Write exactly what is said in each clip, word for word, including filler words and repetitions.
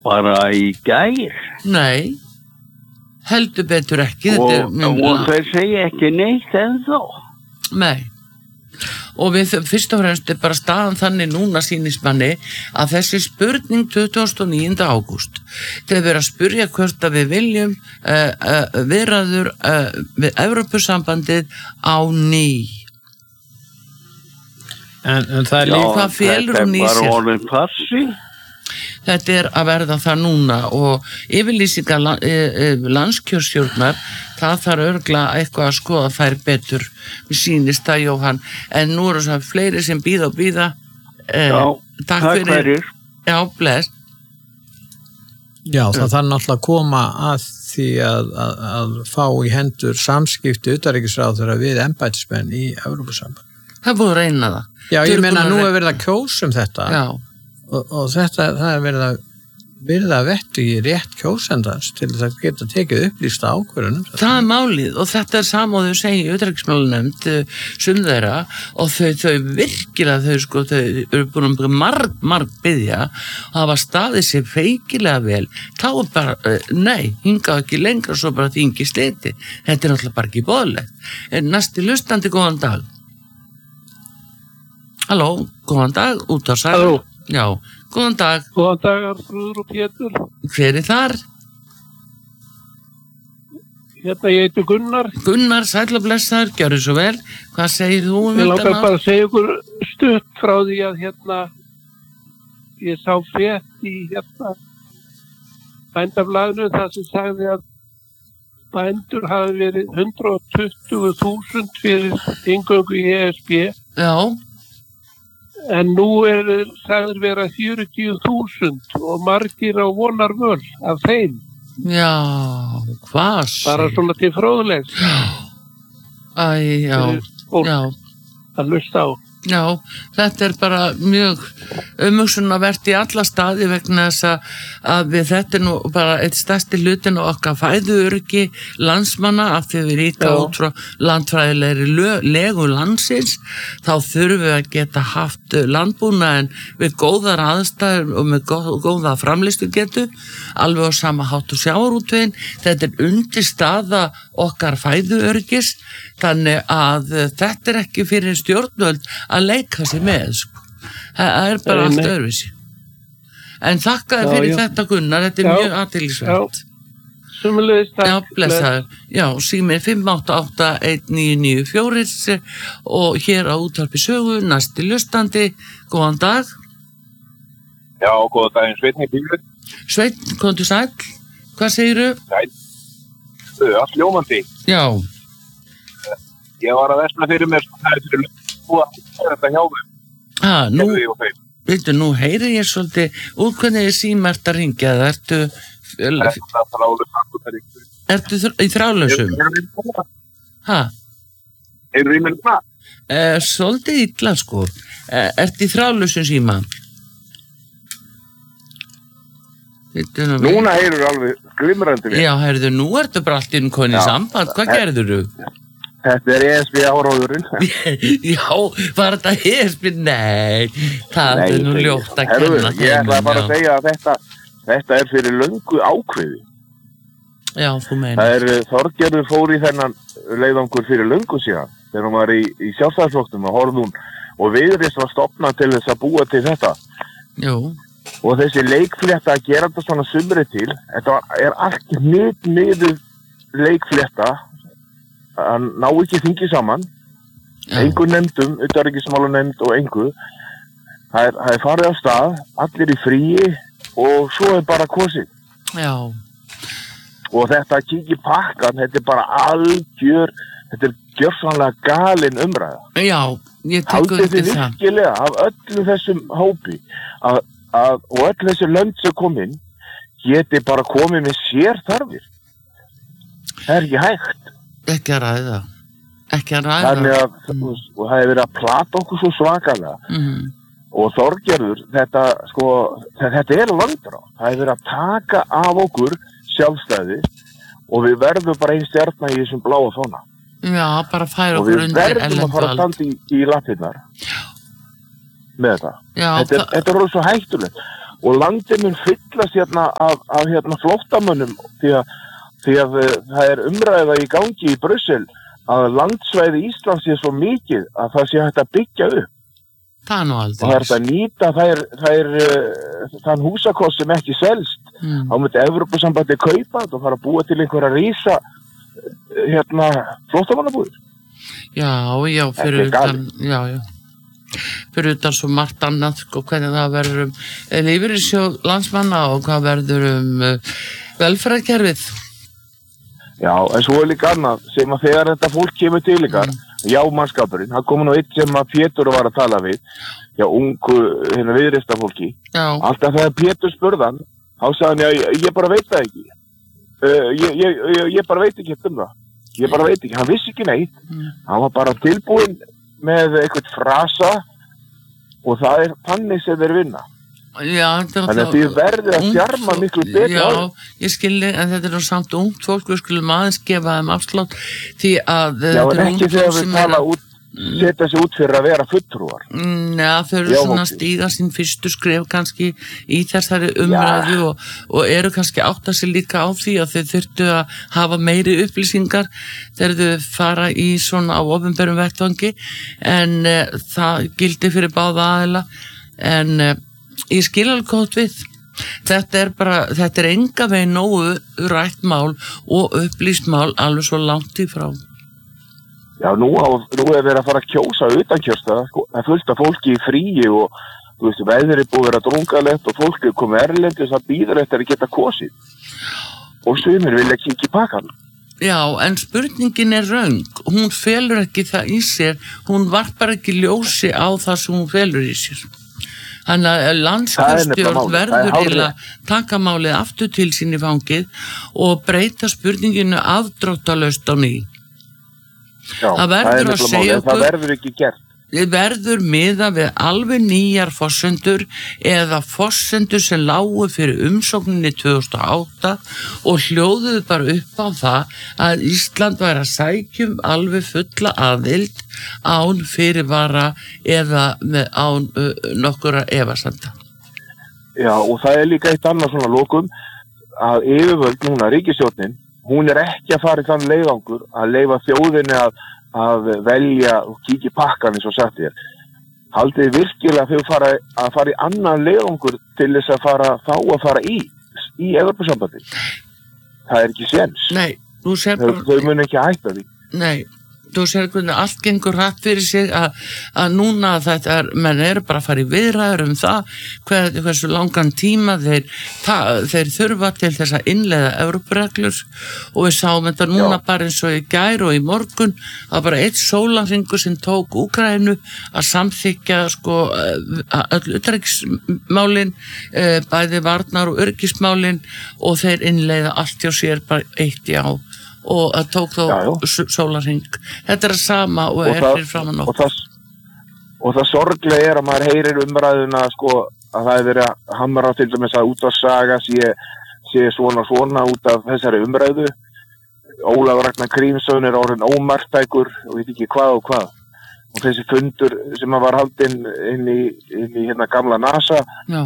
bara í gær. Nei, heldur betur ekki. Og, Þetta er, og þeir segja ekki neitt ennþá. Nei. Og við fyrst og fremst er bara staðan þannig núna sýnist manni að þessi spurning tuttugasta og níunda ágúst þegar við erum að spyrja hvort að við viljum uh, uh, viðræður uh, við Evrópusambandið á ný. En, en það er Já, líka hvað felur hún í þetta er sér? bara orðin passi. Þetta er að verða það núna og yfirlýsingar landskjörstjórnar, það þarf örugglega eitthvað að skoða þær betur. Við sýnist það, Jóhann, en nú eru það fleiri sem bíða og bíða. Eh, Já, takk fyrir. fyrir. Já, bless. Já, það þarf náttúrulega að koma að því að, að, að fá í hendur samskipti utanríkisráðherra við embættismenn í Evrópusamband. Það búið að reyna það. Já, ég meina nú Turkunar- er verið að kjósa um þetta. Já. Og, og þetta, það er verið að verið að vettu í rétt kjósendans til þess að geta tekið upplýsta ákvörðunum. Það er málið og þetta er sama og þau segja í utanríkismálanefnd sum þeirra og þau, þau virkilega þau sko, þau eru búin að marg, marg byggja og hafa staðið sér feikilega vel. Þá er bara, nei, hingað ekki lengra svo bara þingi sliti. Þetta er náttúrulega bara ekki boðlegt. En næsti hlustandi, góðan dag. Halló, góðan dag, út á sæl. Halló. Já, góðan dag. Góðan dag, Arnþrúður og Pétur. Hver er þar? Hérna ég heiti Gunnar. Gunnar, sæll og blessaður, gjörðu svo vel. Hvað segir þú um Ég þetta langar mál? bara að segja ykkur stutt frá því að hérna ég sá frétt í hérna bændablaðinu þar sem sagði að bændur hafi verið hundrað og tuttugu þúsund fyrir inngöngu í E S B. Já. En nú er sagður vera fjörutíu þúsund og margir á vonar völ af þeim. Já, hvað Bara segir? svona til fróðulegs. Æ, já, Fyrir fólk já, að hlusta á. já, þetta er bara mjög umhugsunarvert í alla staði vegna þess að, að við þetta er nú bara eitt stærsti hlutin og okkar fæðuöryggi landsmanna af því við ríka Já. út frá landfræðilegri lö- legu landsins, þá þurfum við að geta haft landbúnaðinn við góðar aðstæður og með góð, góða framleiðslu getu, alveg á sama hátt og sjávarútveginn. Þetta er undir staða okkar fæðuöryggis, þannig að uh, þetta er ekki fyrir stjórnvöld að leika sér með, sko. Það er bara Nei, allt nei. öðruvísi. En þakka þér Já, fyrir já. þetta, Gunnar, þetta er Já, mjög athyglisvert. Sumulegis takk. Já, blessaður. Já, símið fimm átta átta eitt níu níu fjögur og hér á Útvarpi Sögu, næsti hlustandi. Góðan dag. Já, góða daginn, Sveinn í bílu. Sveinn, komdu sæll. Hvað segirðu? Þau, allt ljómandi. Já, Ég var að vesna fyrir mér, það er fyrir löngu að það er þetta hjá þeim. ha, nú, Gerði ég og þeim. veitu, nú heyri ég svolítið út hvernig er símart að ringja það. Ertu, Það er þetta þrálu samtum þar ykkur. ertu þr- í þrálausum? Ha? Erum við með það? Eh, svolítið illa, sko. Eh, ertu í þrálausum síma? Veitu nú við. Núna heyrur alveg glimrandi við. Já, heyrðu, nú ertu bara allt í enn konið Já. samband. Hvað gerðurðu? Þetta er E S B áróðurinn. Já, var þetta hér? Nei, það er nú ljótt að Herðu, kenna ég ætla þeim, bara já. að segja að þetta, þetta er fyrir löngu ákveði. Já, þú meina. Það er eh, Þorgerður fór í þennan leiðangur fyrir löngu síðan þegar hún var í, í sjálfstæðisflokknum og horfði hún og Viðreisn var stofnað til þess að búa til þetta. Jú, Og þessi leikflétta að gera þetta svona sumri til, þetta var- er allt mitt miður leikflétta að ná ekki þingi saman, já, engu nefndum, utanríkismálanefnd og engu. Það er, það er farið á stað, allir í fríi og svo er bara kosið. já, Og þetta að kíkja í pakkan, þetta er bara algjör, þetta er gjörsanlega galin umræða. já, ég tek Haldið undir þið það. virkilega af öllum þessum hópi að, að, og öll þessi lönd sem kom inn geti bara komið með sér þarfir. Það er ekki hægt. Ekki að ræða. Ekki að ræða. Þannig að mm. og það hefur verið að plata okkur svo svakalega. Mm. Og Þorgerður, þetta, sko, þetta er landráð. Það hefur verið að taka af okkur sjálfstæði og við verðum bara einn stjarna í þessum bláa fána. Já, bara færa Og okkur við undir verðum að fara að ellendvald. standa í, í lappirnar með þetta. Já, Þetta er, það- þetta er alveg svo hættulegt. og landið mun fyllast hérna af, af hérna flóttamönnum því að, því að uh, það er umræða í gangi í Brussel að landsvæði Íslands sé svo mikið að það sé hægt að byggja upp. Það er nú aldrei. Og það er hægt að nýta þær, þær, uh, þann húsakost sem ekki selst. Mm. Þá myndi Evrópusambandi kaupa þetta og fara að búa til einhverja rísa uh, hérna flóttamannabúðir. Já, já, fyrir utan, já, já. Fyrir utan svo margt annað, sko, hvernig það verður um lífeyrissjóð landsmanna og hvað verður um uh, velferðarkerfið. Já, en svo er líka annað sem að þegar þetta fólk kemur til ykkar, mm. já, mannskapurinn, það kom nú eitt sem að Pétur var að tala við, já, ungu, hérna viðreista fólki. Já. Alltaf þegar Pétur spurðan, þá sagði hann, já, ég bara veit það ekki. Uh, ég, ég, ég, ég bara veit ekki um það. Ég bara veit ekki, hann vissi ekki neitt. Mm. Hann var bara tilbúinn með eitthvað frasa og það er þannig sem þeir vinna. Já, þannig að þið verður að þjarma miklu betur. Já, ég skilji, en þetta er nú samt ungt fólk, við skulum aðeins gefa þeim afslátt því að já, en ekki þegar við tala út setja sig út fyrir að vera fulltrúar. Neða, þau eru svona að stíga sín fyrstu skref kannski í þessari umræðu og, og eru kannski átta sig líka á því að þau þurftu að hafa meiri upplýsingar þegar þau fara í svona á opinberum vettvangi en uh, það gildi fyrir báða aðila en uh, ég skil alveg gott við. Þetta er bara, þetta er enga veginn nógu rætt mál og upplýst mál alveg svo langt í frá. Já, nú, á, nú er verið að fara að kjósa utankjörstaða, sko, það fullt af fólki í fríi og, þú veist, veðrið búið að vera drungalegt og fólki er komið erlendis að bíða eftir að geta kosið. Og sumir vilja kíkja í pakkan. Já, en spurningin er röng. Hún felur ekki það í sér, hún varpar ekki ljósi á það sem hún felur í sér. Þannig að landskjörstjórn verður til að taka málið aftur til sín í fangið og breyta spurninginu afdróttalaust á ný. Já, það verður að segja okkur, það verður ekki gert. Þið verður miða við alveg nýjar forsendur eða forsendur sem lágu fyrir umsókninni tvö þúsund og átta og hljóðuðu bara upp á það að Ísland væri að sækjum alveg fulla aðild án fyrirvara eða með án uh, nokkura efasemda. Já, og það er líka eitt annað svona lokum að yfirvöld núna, ríkisstjórnin, hún er ekki að fara í þann leiðangur að leyfa þjóðinni að, að velja og kíkja í pakkan eins og sagt þér. Haldið virkilega þau fara að fara í annan leiðangur til þess að fara þá að fara í í Evrópusambandi. Það er ekki séns. Nei, þú sér bara... Þau, þau mun ekki hætta því. Nei, þú sér hvernig allt gengur hratt fyrir sig að, að núna þetta er, menn eru bara að fara í viðræður um það hver, hversu langan tíma þeir, það, þeir þurfa til þess að innleiða Evrópureglur og við sáum þetta núna Já. Bara eins og í gær og í morgun að bara eitt sólarhringur sem tók Úkraínu að samþykja sko öll utanríkismálin bæði varnar og öryggismálin og þeir innleiða allt hjá sér bara eitt í á og að tók þá sólarhring. Þetta er að sama og, og er fyrir framan okkur. Og það, og það sorglega er að maður heyrir umræðuna sko að það er verið að hamra til dæmis að útvarpssaga sé, sé svona svona út af þessari umræðu. Ólafur Ragnar Grímsson er orðinn ómarktækur og veit ekki hvað og hvað. Og þessi fundur sem var haldinn inn í, inn í hérna gamla NASA Já.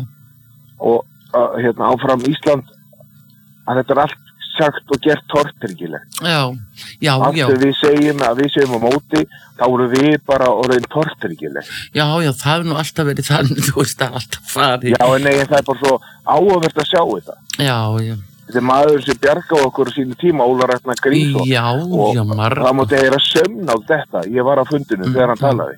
Og að, hérna áfram Ísland að þetta er allt sagt og gert tortryggilegt. Já, já, Allt já. Allt við segjum að við segjum á móti, þá erum við bara orðin tortryggilegt. Já, já, það er nú alltaf verið þannig, þú veist það alltaf farið. Já, en nei, það er bara svo áhugavert að sjá þetta. Já, já. Þetta er maður sem bjargaði okkur á sínu tíma, Ólafur Ragnar Grímsson. Já, já, marg. Og það mátti heyra sömn á þetta, ég var á fundinu mm, þegar hann já. talaði.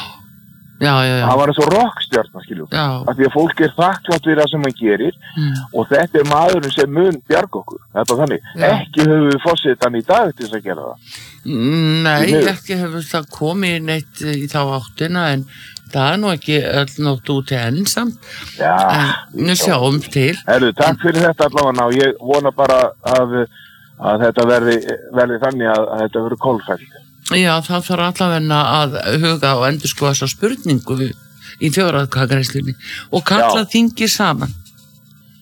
Já, já, já. Það var eins og rockstjarna, skiljum. Já. Af því að fólk er þakklátt við það sem hann gerir mm. og þetta er maðurinn sem mun bjarga okkur. Það er bara þannig. Já. Ekki höfum við fórsetan í dag til þess að gera það. Nei, ekki hefur það komið neitt í þá áttina en það er nú ekki öll nótt út í ensamt. Já. En nú sjáum til. Herru, takk fyrir þetta allavega og ég vona bara að, að þetta verði, verði þannig að, að þetta verði kolfælt. Já, það þarf allavegna að huga og endur sko þessa spurningu í þjóðaratkvæðagreiðslunni og kalla þingið saman.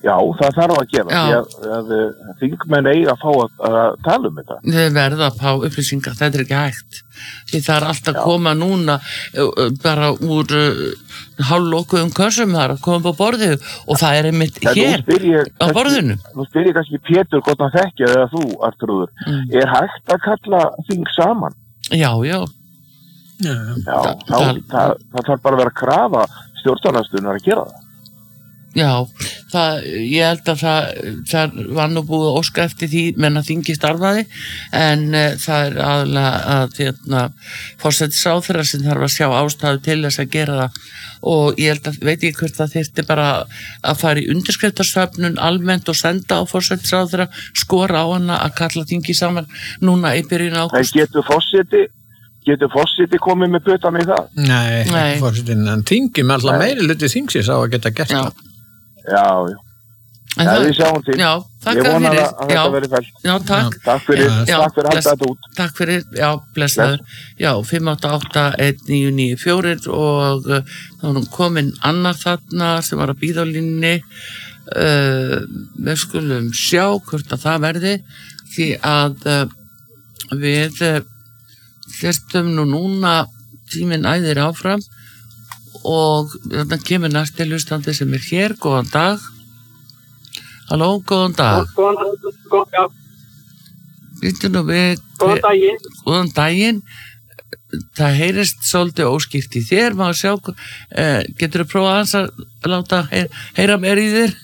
Já, það þarf að gera, Já. því að, að, að þingmenn eiga að fá að, að tala um þetta. Þau verða að fá upplýsingar, þetta er ekki hægt. Því það er alltaf að koma núna uh, bara úr uh, hálflokuðum kössum þar að koma upp á borðið og það er einmitt En hér ég, á borðinu. Nú spyr ég kannski Pétur hvort hann þekkja eða þú, Artrúður. Mm. Er hægt að kalla þing saman? Já, já. Já, já þá, það, það, það þarf bara að vera að krafa stjórnarnastunar að gera það. Já, það, ég held að það, það var nú búið að óska eftir því menn að þingi starfaði en uh, það er aðlega að hérna, forsætisráðherra sem þarf að sjá ástæðu til þess að gera það og ég held að, veit ég hvort það þyrfti bara að fara í undirskriftarsöfnun almennt og senda á forsætisráðherra, skora á hana að kalla þingi saman núna í byrjun ágúst. En getur forseti Getur fórseti komið með butan í það? Nei, Nei. fórsetin, en þingi með alltaf meiri hluti þingsins á að geta gert Já. það. Já, já. En Já, það- við sjáum til. Já, Ég þakka vona fyrir. að, að þetta Já. verði fælt. Já, takk. Takk fyrir, Já, takk fyrir að bless- halda þetta út. Takk fyrir, já, blessaður. Já, fimm átta átta eitt níu níu fjögur og uh, þá er hún komin annar þarna sem var að bíða á línni. Uh, við skulum sjá hvort að það verði því að uh, við uh, hlustum nú núna tíminn æðir áfram og þarna kemur næsti hlustandi sem er hér, góðan dag. Halló, góðan dag. Góðan, góðan, já, Býttu nú við... góðan daginn. Góðan daginn. Það heyrist svolítið óskýrt í þér, maður sjá, uh, getur þú prófað hans að láta heyra, heyra mér í þér?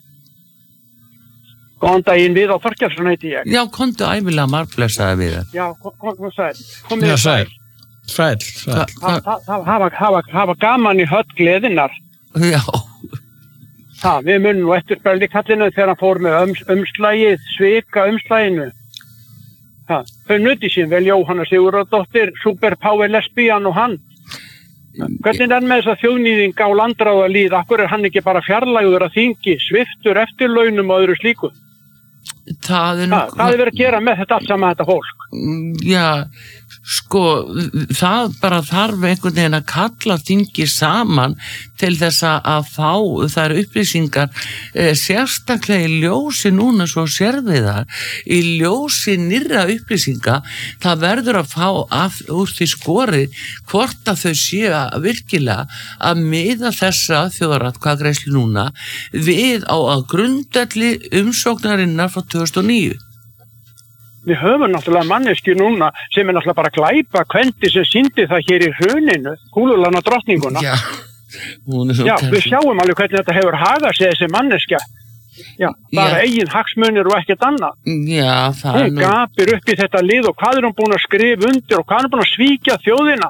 Góðan daginn, við á Þorkelsson heiti ég. Já, komdu æfilega margblessaði við þér. Já, kom, kom, kom sæl. Já, Komið sæl. Sæl, sæl. Hva, Það það- það- hafa, hafa, hafa gaman í höll gleðinnar. já, Ha, við munum nú eftir Böldikallinu þegar hann fór með ums, umslægið, svika umslæginu. Ha, þau nuti sín vel Jóhanna Sigurðardóttir, superpower lesbían og hann. Hvernig er hann með þessa þjóðnýðing á landráða líð? Akkur er hann ekki bara fjarlægur að þingi, sviftur eftirlaunum og öðru slíku? það er nú... Ha, hvað er verið að gera með þetta allt saman þetta fólk? Já, sko, það bara þarf einhvern veginn að kalla þingi saman til þess að fá þær upplýsingar eh, sérstaklega í ljósi núna svo sérviðar, í ljósi nýrra upplýsinga, það verður að fá af, úr því skori hvort að þau séu að virkilega að miða þessa þjóðaratkvæðagreiðslu núna við á að grundvelli umsóknarinnar frá tvö þúsund og níu. Við höfum náttúrulega manneski núna sem er náttúrulega bara glæpa kvendi sem síndi það hér í hruninu, kúlulana drottninguna. Já, hún er svo Já, við terfi- sjáum alveg hvernig þetta hefur hagað sig þessi manneskja. Já, bara Já. eigin hagsmunir og ekkert annað. Já, það er Hún nú... gapir upp í þetta lið og hvað er hún búin að skrifa undir og hvað er hún búin að svíkja þjóðina.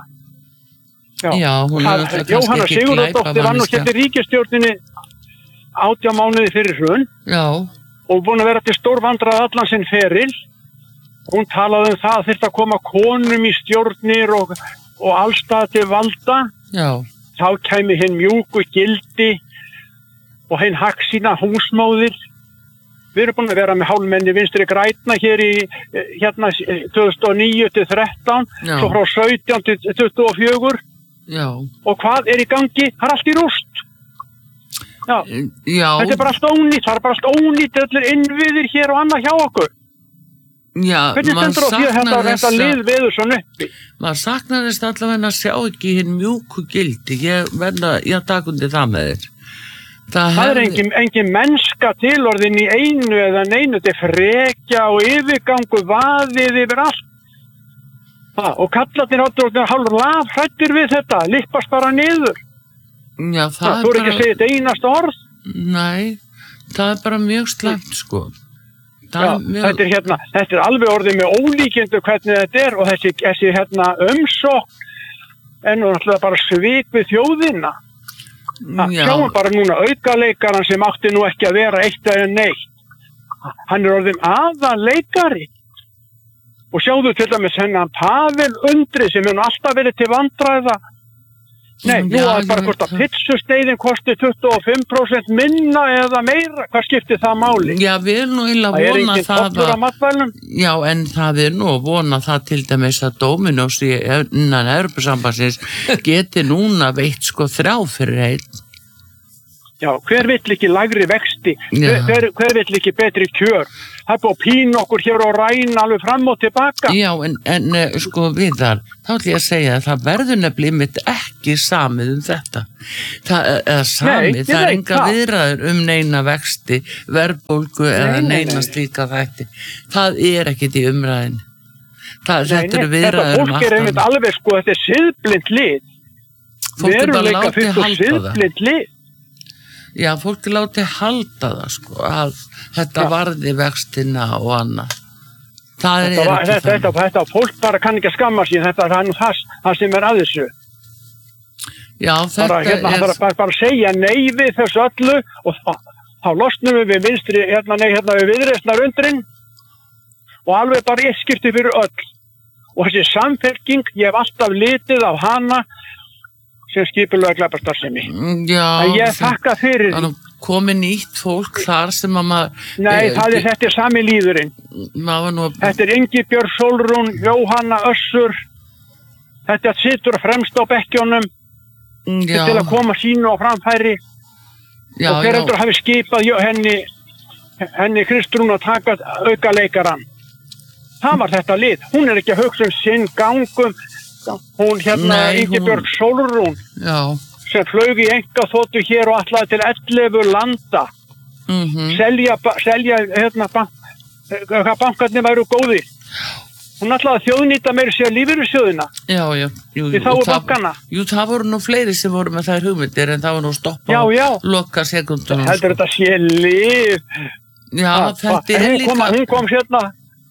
Já, hún er Það- náttúrulega kannski Jóhanna ekki Sigurðardóttir var nú glæpamanneskja. hérna í ríkisstjórninni átján mánuði fyrir hrun Já, og búin að vera til stórvandrað allan sinn feril. Hún talaði um það að þyrfti að koma konum í stjórnir og, og allstað til valda. já, Þá kæmi hinn mjúku gildi og hinn hagsýna húsmóðir. Við erum búin að vera með hálmenni vinstri grætna hér í eh, hérna eh, tvö þúsund og níu til þrettán, Já. svo frá sautján til tuttugu og fjögur já, og hvað er í gangi? Það er allt í rúst. Já, já, þetta er bara allt ónýtt, það er bara allt ónýtt allir innviðir hér og annað hjá okkur. já, Hvernig maður stendur á því að þetta, saknar þetta þess lið að, veður svona uppi? maður saknar þess allavega að sjá ekki hinn mjúku gildi, ég verða, ég takk undir það með þér. Það, Það er hefði- engin, engin mennska tilorðin í einu eða neinu, þetta er frekja og yfirgangu vaðið yfir allt. Ha, og kallarnir áttur hálf lafhrættir við þetta, lippast bara niður. Já, Það það þú er er ekki að bara, segja þetta einasta orð. nei, það er bara mjög slæmt, sko. Það Já, er mjög, þetta, er hérna, þetta er alveg orðið með ólíkjendu hvernig þetta er og þessi, þessi hérna, umsókn er nú náttúrulega bara svik við þjóðina. Ha, já, sjáum bara núna aukaleikaran sem átti nú ekki að vera eitt eða neitt. Hann er orðin aðaleikari. Og sjáðu til dæmis hennan Pavel Undri sem er nú alltaf verið til vandræða. Nei, nú Já, að ég bara veit hvort að það. pizzusteiðin kosti tuttugu og fimm prósent minna eða meira. Hvað skiptir það máli? já, við erum nú illa Það að er vona engin það tollur á að, matvælum. já, en það er nú að vona það til dæmis að Dominos í innan Evrópusambandsins geti núna veitt sko þrjá fyrir einn. Já, hver vill ekki lægri vexti, hver, hver, hver vill ekki betri kjör? Það er búið að pína okkur hér og ræna alveg fram og tilbaka. Já, en, en sko Viðar, þá ætlum ég að segja að það verður nefnilega mitt ekki samið um þetta. Það, eða samið, Nei, það er veit, enga það. viðræður um neina vexti, verðbólgu eða nei, neina nei. slíka þætti. Það er ekkit í umræðinni. Það, Nei, þetta eru nei, viðræður þetta um fólk er einmitt allt alveg sko, þetta er siðblind lið. Fólk er bara Veruleika látið fyrst og halda það. siðblind lið. Já, fólk er látið halda það sko, að þetta Já. varði vextina og annað. Það er Þetta, var, ekki þetta, þetta, þetta fólk bara kann ekki að skamma sín, þetta er nú það, það sem er að þessu. Já, þetta Bara, hérna, er... bara, bara, bara segja nei við þessu öllu og þá, þá losnum við við vinstri, hérna, nei, hérna við viðreisnar undrin og alveg bara eskirti fyrir öll. Og þessi samfélking, ég hef alltaf litið á hana sem skipulega glæpastarfsemi. Já, En ég það- þakka fyrir það er nú komið nýtt fólk þar sem að maður... Nei, eh, það er, þetta er sami líðurinn. maður nú... Þetta er Ingibjörg Sólrún, Jóhanna Össur. Þetta situr fremst á bekkjónum Já, til að koma sínu á framfæri. já, og hver já, heldur hafi skipað jó- henni, henni Kristrún að taka auka leikarann. Það var þetta lið. Hún er ekki að hugsa um sinn gangum. Hún hérna, Nei, hún- Ingibjörg Sólrún, já, sem flaug í engaþotu hér og ætlaði til ellefu landa. mhm, Selja, ba- selja hérna, bank, hvað bankarnir væru góðir. Hún ætlaði að þjóðnýta meiri sér lífeyrissjóðina. já, já, jú, Í jú, þágu og það- bankana. Jú, það voru nú fleiri sem voru með þær hugmyndir en það var nú stopp á Já, já. loka sekundunum. Heldur þetta sé lið. Já, þetta En er hún kom, líka... hún kom hérna,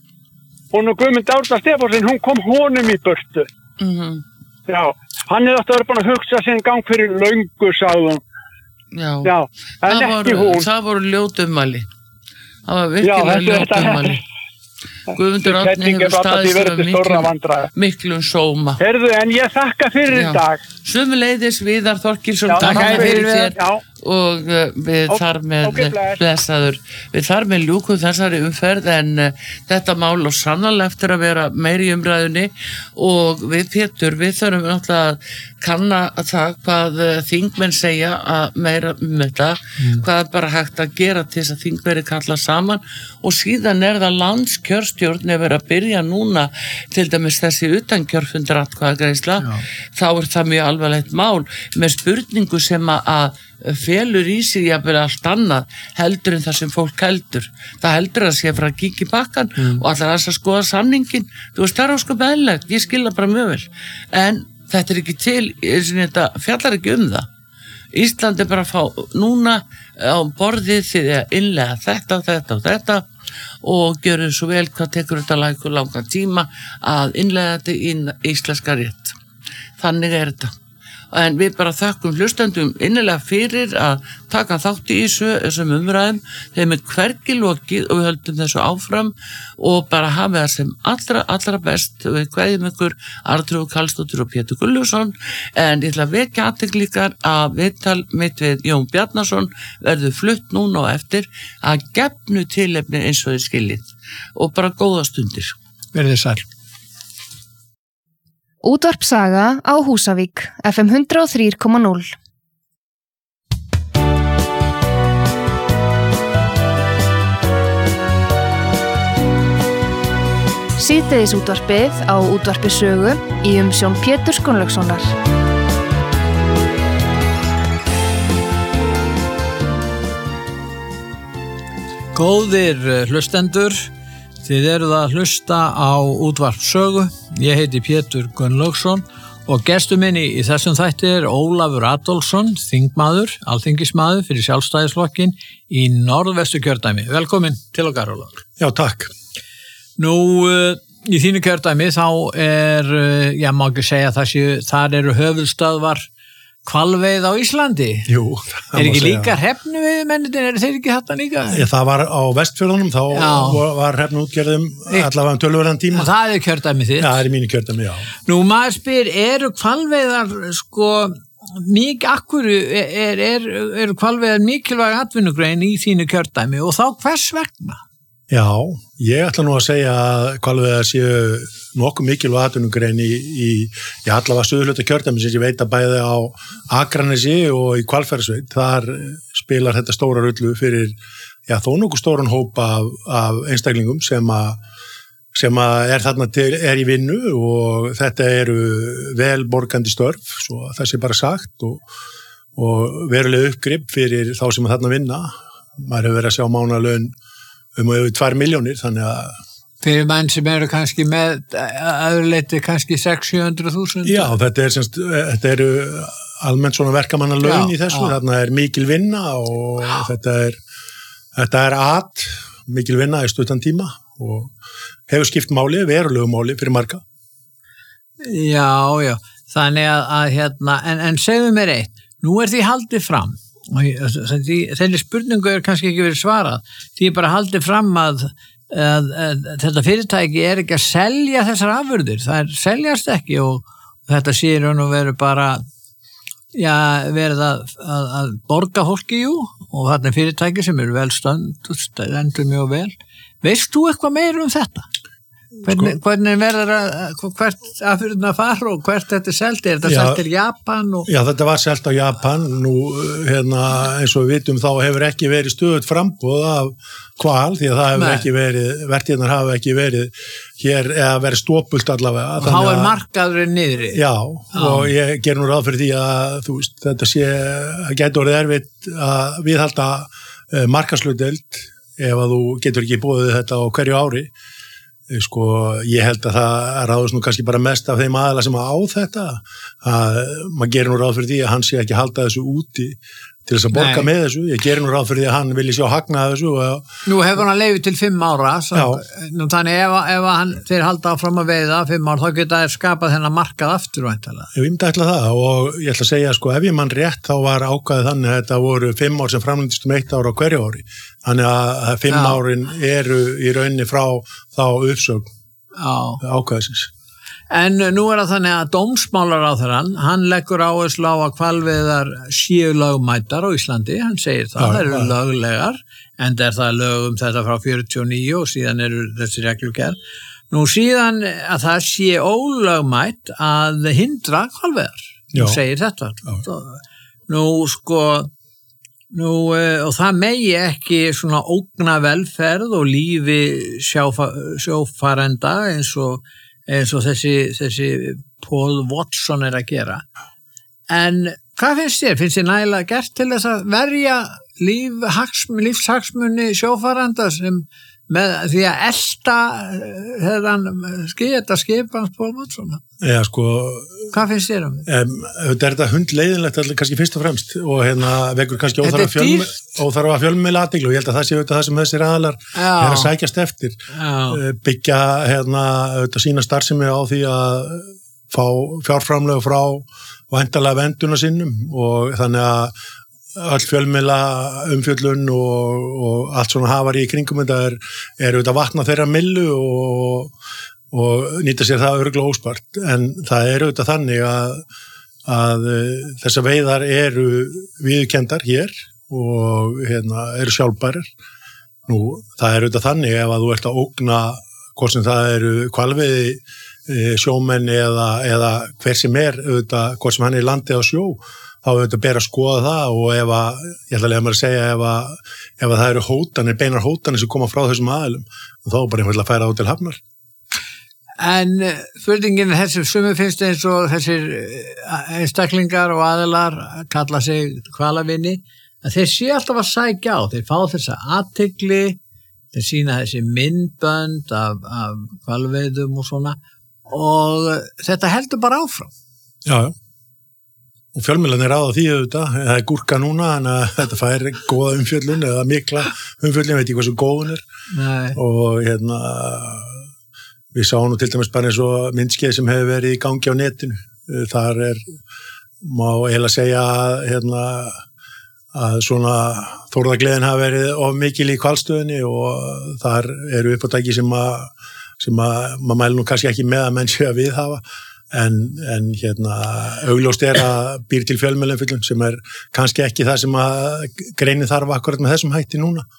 hún og Guðmund Árna Stefánsson, hún kom honum í burtu. Mhm, Já, hann er átt að vera búin að hugsa sinn gang fyrir löngu, sagði hún. já, Já, en það ekki voru, hún. það voru ljótumæli. Það var Já, virkilega þetta- þetta- ljótumæli. Guðmundur Árni Setning hefur er alltaf staðið því verið fyrir til stórra miklum, vandræða. miklum sóma. Herðu, en ég þakka fyrir Já. í dag. Sömuleiðis Viðar Þorkilsson, Já, takk takk fyrir fyrir, þér já. og uh, við Ó- þar með ókei, bless. blessaður, við þar með ljúkum þessari umferð en uh, þetta mál og sannarlega eftir að vera meiri í umræðunni og við Pétur, við þurfum náttúrulega að kanna það hvað uh, þingmenn segja að meira um þetta, hvað er bara hægt að gera til þess að þingmenni kalla saman og síðan er það landskjörstjórn ef er að byrja núna til dæmis þessi utankjörfundur atkvæðagreiðsla, þá er það mjög alvarlegt mál með spurningu sem að, að felur í sig jafnvel allt annað heldur en það sem fólk heldur. Það heldur að sé frá að kíkja í bakkan mm. og allar þess að skoða samningin. Þú veist, það er ósköp eðlilegt, ég skil það bara mjög vel. En þetta er ekki til, þetta fjallar ekki um það. Ísland er bara að fá núna á borðið því að innlega þetta, þetta og þetta og gjörðu svo vel hvað tekur þetta langan langan tíma að innlega þetta í íslenska rétt. Þannig er þetta. En við bara þakkum hlustendum innilega fyrir að taka þátt í þessu, þessum umræðum, þeim er hvergi lokið og við höldum þessu áfram og bara hafa það sem allra, allra best. Við kveðjum ykkur Arnþrúður Karlsdóttir og Pétur Gunnlaugsson, en ég ætla að vekja athygli ykkar að viðtal mitt við Jón Bjarnason verður flutt núna og eftir að gefnu tilefni eins og þið skiljið og bara góða stundir. Verðið sæl. Útvarp Saga á Húsavík, F M hundrað og þrjú komma núll. Síðdegis útvarpið á Útvarpi Sögu í umsjón Péturs Gunnlaugssonar. Góðir hlustendur, þið eruð að hlusta á Útvarp Sögu. Ég heiti Pétur Gunnlaugsson og gestur minni í þessum þætti er Ólafur Adolfsson, þingmaður, alþingismaður fyrir Sjálfstæðisflokkin í Norðvestu kjördæmi. Velkomin til okkar, Ólafur. Já, takk. Nú, í þínu kjördæmi þá er, ég má ekki segja það séu, þar eru höfuðstöðvar hvalveið á Íslandi. Jú, það Er má ekki segja. líka hrefnuveiðimennirnir, eru þeir ekki þetta líka? Já, það var á Vestfjörðunum, þá Já. var- var hrefnu útgerðum allavega um tölvöðan tíma. Það er kjördæmi þitt. Já, það er í mínu kjördæmi, já. Nú, maður spyr, eru hvalveiðar, sko, mikið akkur, er, er, eru hvalveiðar mikilvæg atvinnugrein í þínu kjördæmi og þá hvers vegna? Já, ég ætla nú að segja að hvalveiðar séu nokkuð mikilvæg atvinnugrein í, í, í allavega suðurhluta kjördæmis, ég veit að bæði á Akranesi og í Hvalfjarðarsveit, þar spilar þetta stóra rullu fyrir, já, þó nokkuð stóran hópa af, af einstaklingum sem að sem að er þarna til, er í vinnu og þetta eru vel borgandi störf, svo það sé bara sagt og, og verulega uppgrip fyrir þá sem að þarna vinna. Maður hefur verið að sjá mánalaun um og yfir tvær milljónir, þannig að fyrir menn sem eru kannski með öðruleiti kannski sex til sjö hundruð þúsund. Já, þetta er semst, þetta eru almennt svona verkamannalaun í þessu, já. Þarna er mikil vinna og já. þetta er þetta er at, mikil vinna í stuttan tíma og hefur skipt máli, verulegu máli fyrir marga. Já, já, þannig að, að hérna, en, en segðu mér eitt, nú er því haldið fram þenni spurningu er kannski ekki verið svarað, því bara haldið fram að, að, að þetta fyrirtæki er ekki að selja þessar afurðir, það er seljast ekki og þetta séir hann og verið bara já, verið að, að, að borga fólki jú og þarna er fyrirtæki sem eru vel stönd stendur mjög vel. Veist þú eitthvað meira um þetta? Hvernig, sko, hvernig verður að, hvert afurðin að fara og hvert þetta er selt? Er þetta já, selt til Japan? Og... Já, þetta var selt á Japan. Nú, hérna, eins og við vitum, þá hefur ekki verið stöðugt framboð af hval, því að það hefur Nei. ekki verið, vertíðnar hafa ekki verið hér, eða verið stópult allavega. Og þá er markaðurinn niðri. Já, já, og ég ger nú ráð fyrir því að, þú veist, þetta sé, að gæti orðið erfitt að viðhalda uh, markaðshlutdeild ef að þú getur ekki búið þetta á hverju ári. Sko, ég held að það ráðast nú kannski bara mest af þeim aðeila sem á þetta að maður gerir nú ráð fyrir því að hann sé ekki halda þessu úti til þess að borga Nei. með þessu, ég gerir nú ráð fyrir því að hann vilji sjá hagnaða þessu og... Nú hefur hann leyfi til fimm ára svo, nú, þannig ef, ef hann þeir halda áfram að veiða fimm ára þá geta þeir skapað þennan markað aftur væntanlega. Ég myndi ætla það og ég ætla að segja sko ef ég mann rétt þá var ákvæðið þannig að þetta voru fimm ár sem framlendist um eitt ára á hverju ári þannig að fimm Já. árin eru í rauninni frá þá uppsögn ákvæðisins. En nú er það þannig að dómsmálaráðherrann, hann leggur áherslu á að hvalveiðar séu lögmætar á Íslandi, hann segir það, það eru löglegar, en er það lög um þetta frá fjörutíu og níu og síðan eru þessi reglugerð. Nú síðan að það sé ólögmætt að hindra hvalveiðar, hann segir þetta. Já. Nú sko, nú og það megi ekki svona ógna velferð og lífi sjófa, sjófarenda eins og eins og þessi, þessi Paul Watson er að gera. En hvað finnst þér? Finnst þér nægilega gert til þess að verja líf, hagsm, lífshagsmunni sjófaranda sem með því að elta hefðan skita skipans Paul Watson? Já, sko... Hvað finnst þér um þetta? Um, þetta er þetta hundleiðinlegt kannski fyrst og fremst og hérna vekur kannski óþarfa fjölmiðla athygli og ég held að það sé auðvitað það sem þessir aðalar er að sækjast eftir. Já. Byggja hérna auðvitað sína starfsemi á því að fá fjárframlög frá væntanlega venduna sinnum og þannig að öll fjölmiðla umfjöllun og, og allt svona hafari í kringum þetta er, er auðvitað vatna þeirra millu og, og nýta sér það örugglega óspart en það er auðvitað þannig að, að þessar veiðar eru viðurkenndar hér og hérna, eru sjálfbærar. Nú, það er auðvitað þannig ef að þú ert að ógna hvort sem það eru hvalveiði sjómenn eða, eða hver sem er auðvitað, hvort sem hann er í landi á sjó þá auðvitað ber að skoða það og ef að, ég ætla að lega mér að segja ef að, ef að það eru hótanir, beinar hótanir sem koma frá þessum aðilum þá bara einfallega að færa á til hafnar. En spurningin er þessi sumi finnst eins og þessir einstaklingar og aðilar kalla sig hvalavinni að þeir sé alltaf að sækja á, þeir fá þessa athygli, þeir sína þessi myndbönd af, af hvalveiðum og svona og þetta heldur bara áfram. Já, já. Og fjölmiðlarnir ráða því auðvitað, það er gúrka núna, en þetta fær góða umfjöllun eða mikla umfjöllun, veit ekki hvað svo góðun er. Nei. Og hérna, við sáum nú til dæmis bara eins og myndskeið sem hefur verið í gangi á netinu. Þar er, má eiginlega segja hérna, að svona þórðagleðin hafa verið of mikil í hvalstöðinni og þar eru uppátæki sem að, sem að maður mæli nú kannski ekki með að menn sé að viðhafa. En, en hérna, augljóst er að býr til fjölmiðlaumfjöllun sem er kannski ekki það sem að greinin þarf akkurat með þessum hætti núna.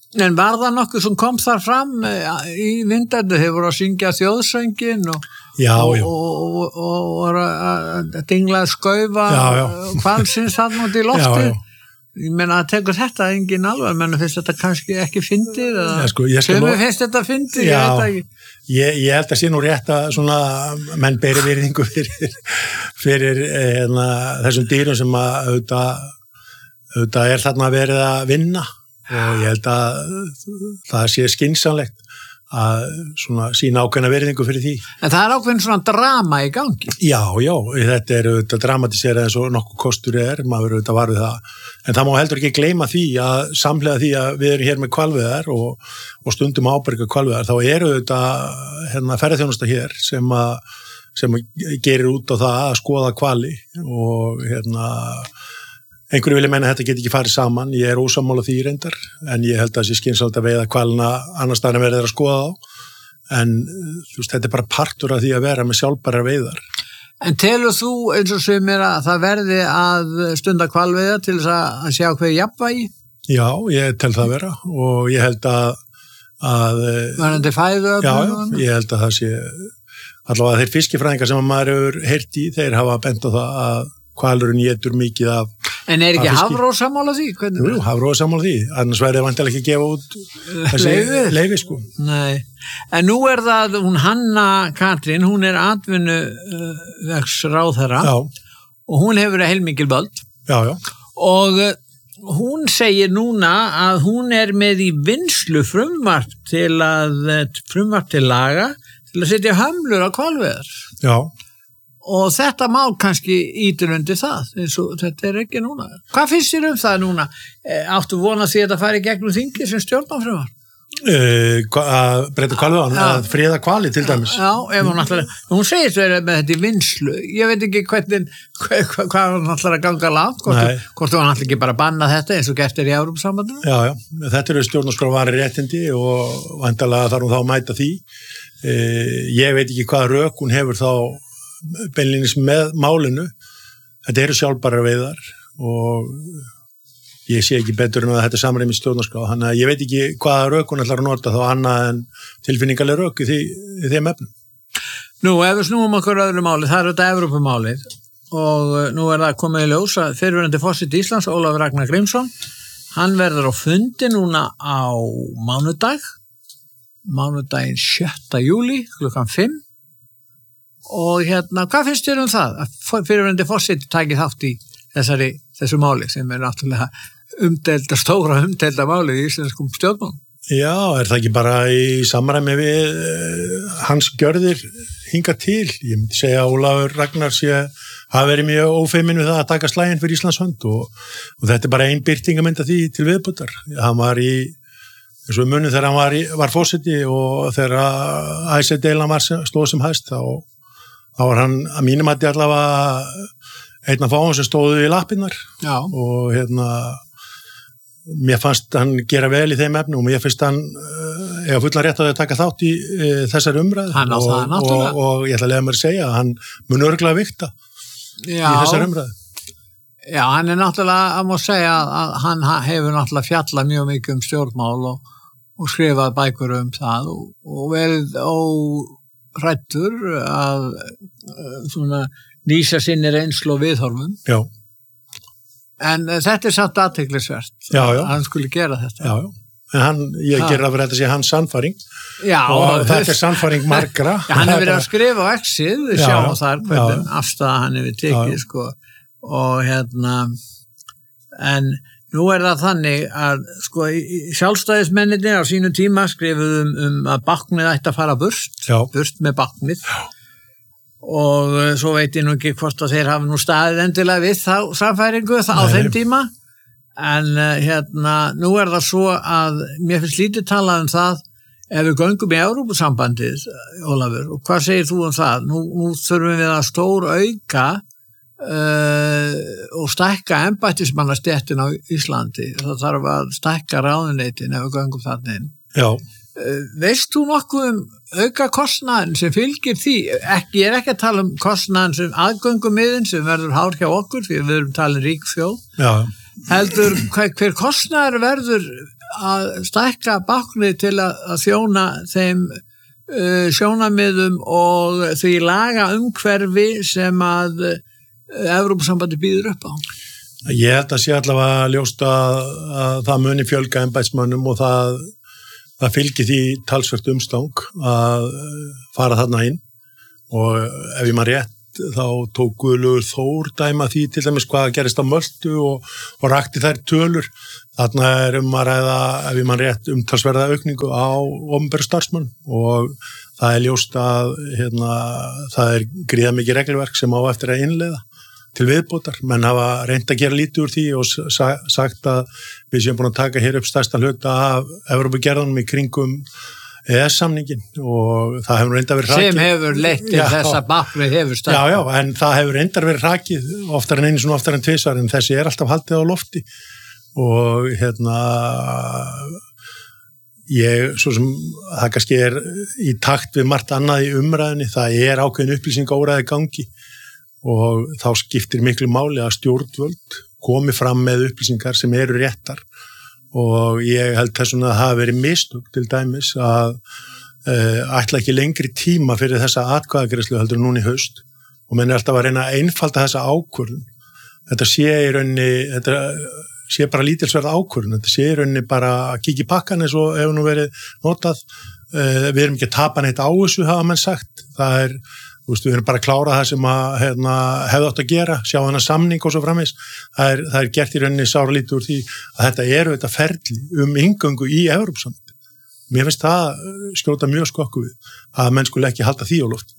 En var það nokkuð sem kom þar fram í Vindarnu, hefur að syngja þjóðsöngin og, já, og, já. og, og, og, og að dingla skaufa hvalsins þarna út í lofti. Já, já. Ég meina að tekur þetta engin alvar, menn finnst þetta kannski ekki fyndið eða ja, sko, sem nú... finnst þetta fyndið, ég veit ekki. Ég, ég held að sé nú rétt að svona menn beri virðingu fyrir, fyrir hérna, þessum dýrum sem að auðvitað, auðvitað er þarna verið að vinna og ég held að það sé skynsamlegt að svona sína ákveðna virðingu fyrir því. En það er ákveðin svona drama í gangi. Já, já, þetta er auðvitað dramatisera eins og nokkuð kostur er, maður auðvitað var við það. En það má heldur ekki gleyma því að samhliða því að við erum hér með hvalveiðar og, og stundum ábyrga hvalveiðar, þá eru auðvitað hérna, ferðaþjónusta hér sem að, sem að gerir út á það að skoða hvali og hérna einhverju vilja menna að þetta get ekki farið saman, ég er ósammála því reyndar, en ég held að það sé skynsamlegt að veiða hvalina annars staðar en verið að skoða á, en þú veist, þetta er bara partur af því að vera með sjálfbærar veiðar. En telur þú eins og sumir að það verði að stunda hvalveiða til þess að sjá hver jafnvægi? Já, ég tel það vera og ég held að, að Verðandi fæðu? Já, ég held að það sé allavega þeir fiskifræðingar sem maður hefur heyrt í, þeir hafa bent á það að hvalurinn étur mikið af En er ekki Hafró sammála því? Hvernig? Jú, Hafró sammála því, annars verður vantilega ekki gefa út þessi leyfi sko. Nei, en nú er það, hún Hanna Katrín, hún er atvinnuvegsráðherra og hún hefur heilmikil völd. Já, já. Og hún segir núna að hún er með í vinslu frumvarp til að, frumvarp til laga til að setja hömlur á hvalveiðar. Já. Og þetta má kannski ítur undir það, eins og þetta er ekki núna. Hvað finnst þér um það núna? Áttu vona því að þetta fari gegnum þingi sem stjórnarfrumvarp? Uh, að breyta hvalveiðan, að friða hvali til dæmis. Já, ef hún alltaf, hún segir þetta með þetta í vinslu. Ég veit ekki hvernig, hvað, hvað hún alltaf að ganga langt, hvort, hvort hún alltaf ekki bara banna þetta eins og gert er í Evrópusambandinu. Já, já, þetta eru stjórnarskrárvarin réttindi og vantarlega þarf hún þá að mæta því. Uh, ég veit ekki hvað rök hún hefur þá beinlínis með málinu. Þetta eru sjálfbærar veiðar og ég sé ekki betur en að þetta samræmi stjórnarskrá, þannig að ég veit ekki hvaða rök hún ætlar að nota þá annað en tilfinningalega rök í, því, í þeim efnum. Nú, ef við snúum okkur öðru máli, það er þetta Evrópumálið og nú er það komið í ljós að fyrrverandi forseti Íslands, Ólafur Ragnar Grímsson, hann verður á fundi núna á mánudag, mánudaginn sjötta júlí, klukkan fimm. Og hérna, hvað finnst þér um það að fyrirverandi forseti taki þátt í þessari, þessu máli sem er náttúrulega umdelda, stóra umdelda máli í íslenskum stjórnmálum? Já, er það ekki bara í samræmi við uh, hans gjörðir hinga til? Ég myndi segja að Ólafur Ragnar sé hafa verið mjög ófeimin við það að taka slaginn fyrir Íslands hönd og, og þetta er bara ein birtingamynd af því til viðbútar. Hann var í eins og munið þegar hann var, í, var forseti og þegar I C D-deilan var stóð sem hæst þá þá var hann að mínum að þetta allavega einn af fáum sem stóðu í lappinnar og hérna mér fannst hann gera vel í þeim efnum og mér finnst hann uh, eiga fullan rétt að taka þátt í uh, þessari umræðu og, það, og, og ég ætla að lega mér að segja að hann mun örgulega vikta í þessari umræðu. Já, hann er náttúrulega að má segja að hann hefur náttúrulega fjallað mjög mikið um stjórnmál og, og skrifað bækur um það og, og verið óræddur að svona lýsa sinni reynslu og viðhorfum. Já. En þetta er samt athyglisvert að hann skuli gera þetta. Já, já. En hann, ég ger að vera þetta sé hans sannfæring já, og þetta er sannfæring margra. Já, hann hefur verið að skrifa á exið, við sjáum þar hvernig afstæða hann hefur tekið, já, sko, og hérna, en nú er það þannig að, sko, sjálfstæðismennirnir á sínu tíma skrifuðum um, um að báknið ætti að fara burt, já, burt með báknið. Já. Og svo veit ég nú ekki hvort að þeir hafa nú staðið endilega við þá samfæringu þá á þeim tíma en hérna nú er það svo að mér finnst lítið talað um það ef við göngum í Evrópusambandið, Ólafur, og hvað segir þú um það? Nú, nú þurfum við að stór auka uh, og stækka embættismannastéttin á Íslandi, það þarf að stækka ráðuneytin ef við göngum þarna inn. Já. Veist þú nokkuð um auka kostnaðin sem fylgir því? Ekki, ég er ekki að tala um kostnaðin sem aðgöngumiðin sem verður hár hjá okkur því við erum talin rík þjóð. Já. Heldur hver, hver kostnaður verður að stækka báknið til að, að þjóna þeim uh, sjónamiðum og því laga umhverfi sem að uh, Evrópusambandi býður upp á? Ég held að sé allavega ljóst að, að það muni fjölga embættismönnum og það, það fylgir því talsvert umstang að fara þarna inn og ef ég maður rétt þá tók Guðlaugur Þór dæma því til dæmis hvað gerist á Möltu og, og rakti þær tölur. Þarna er um að ræða, ef ég maður rétt, umtalsverða aukningu á opinberum starfsmönnum og það er ljóst að hérna, það er gríða mikið regelverk sem á eftir að innleiða til viðbótar, menn hafa reynt að gera lítið úr því og sagt að við séum búin að taka hér upp stærsta hluta af Evrópugerðunum í kringum E E S-samningin og það hefur reyndar verið rakið. Sem hefur leitt til þess að báknið hefur stærkt. Já, já, en það hefur reyndar verið rakið oftar en einu svona oftar en tvisvar en þessi er alltaf haldið á lofti og hérna ég, svo sem það kannski er í takt við margt annað í umræðinni, það er ákveðin upplýsingaóræði gangi og þá skiptir miklu máli að stjórnvöld komi fram með upplýsingar sem eru réttar og ég held þessum að það hafi verið mistök til dæmis að uh, ætla ekki lengri tíma fyrir þessa atkvæðagreiðslu heldur núna í haust og menn er alltaf að reyna að einfalda þessa ákvörðun. Þetta sé í rauninni, þetta sé bara lítilsverð ákvörðun, þetta sé í rauninni bara að kíkja í pakkan eins og hefur nú verið notað, uh, við erum ekki að tapa neitt á þessu hafa menn sagt, það er Þú veist, við erum bara að klára það sem að hérna, hefði átt að gera, sjá hana samning og svo framvegis. Það er, það er gert í rauninni sáralítið úr því að þetta eru þetta ferli um inngöngu í Evrópusambandið. Mér finnst það skjóta mjög skokku við að menn skuli ekki halda því á loft.